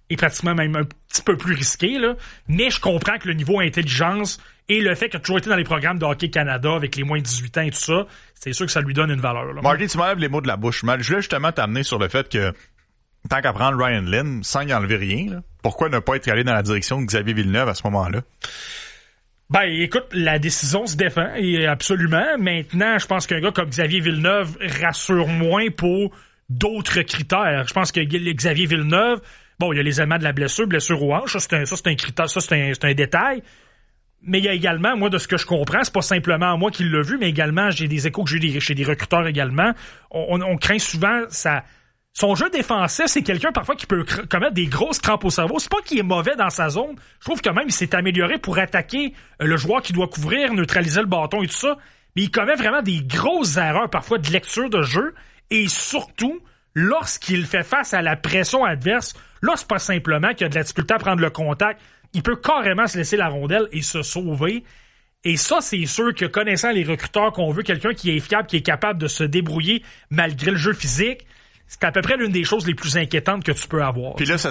est pratiquement même un petit peu plus risqué, là. Mais je comprends que le niveau intelligence et le fait qu'il a toujours été dans les programmes de Hockey Canada avec les moins de dix-huit ans et tout ça, c'est sûr que ça lui donne une valeur, là. Marty, tu m'enlèves les mots de la bouche. Je voulais justement t'amener sur le fait que tant qu'à prendre Ryan Lynn, sans y enlever rien, là, pourquoi ne pas être allé dans la direction de Xavier Villeneuve à ce moment-là? Ben, écoute, la décision se défend, et absolument. Maintenant, je pense qu'un gars comme Xavier Villeneuve rassure moins pour d'autres critères. Je pense que Xavier Villeneuve, bon, il y a les éléments de la blessure, blessure aux hanches, ça c'est un, ça c'est un critère, ça c'est un, c'est un détail. Mais il y a également, moi, de ce que je comprends, c'est pas simplement moi qui l'ai vu, mais également, j'ai des échos que j'ai eu des, chez des recruteurs également. On, on craint souvent ça. Son jeu défensif, c'est quelqu'un parfois qui peut cr- commettre des grosses crampes au cerveau. C'est pas qu'il est mauvais dans sa zone. Je trouve que même il s'est amélioré pour attaquer euh, le joueur qui doit couvrir, neutraliser le bâton et tout ça. Mais il commet vraiment des grosses erreurs parfois de lecture de jeu. Et surtout, lorsqu'il fait face à la pression adverse, là, c'est pas simplement qu'il a de la difficulté à prendre le contact. Il peut carrément se laisser la rondelle et se sauver. Et ça, c'est sûr que connaissant les recruteurs qu'on veut, quelqu'un qui est fiable, qui est capable de se débrouiller malgré le jeu physique, c'est à peu près l'une des choses les plus inquiétantes que tu peux avoir. Puis là, ça,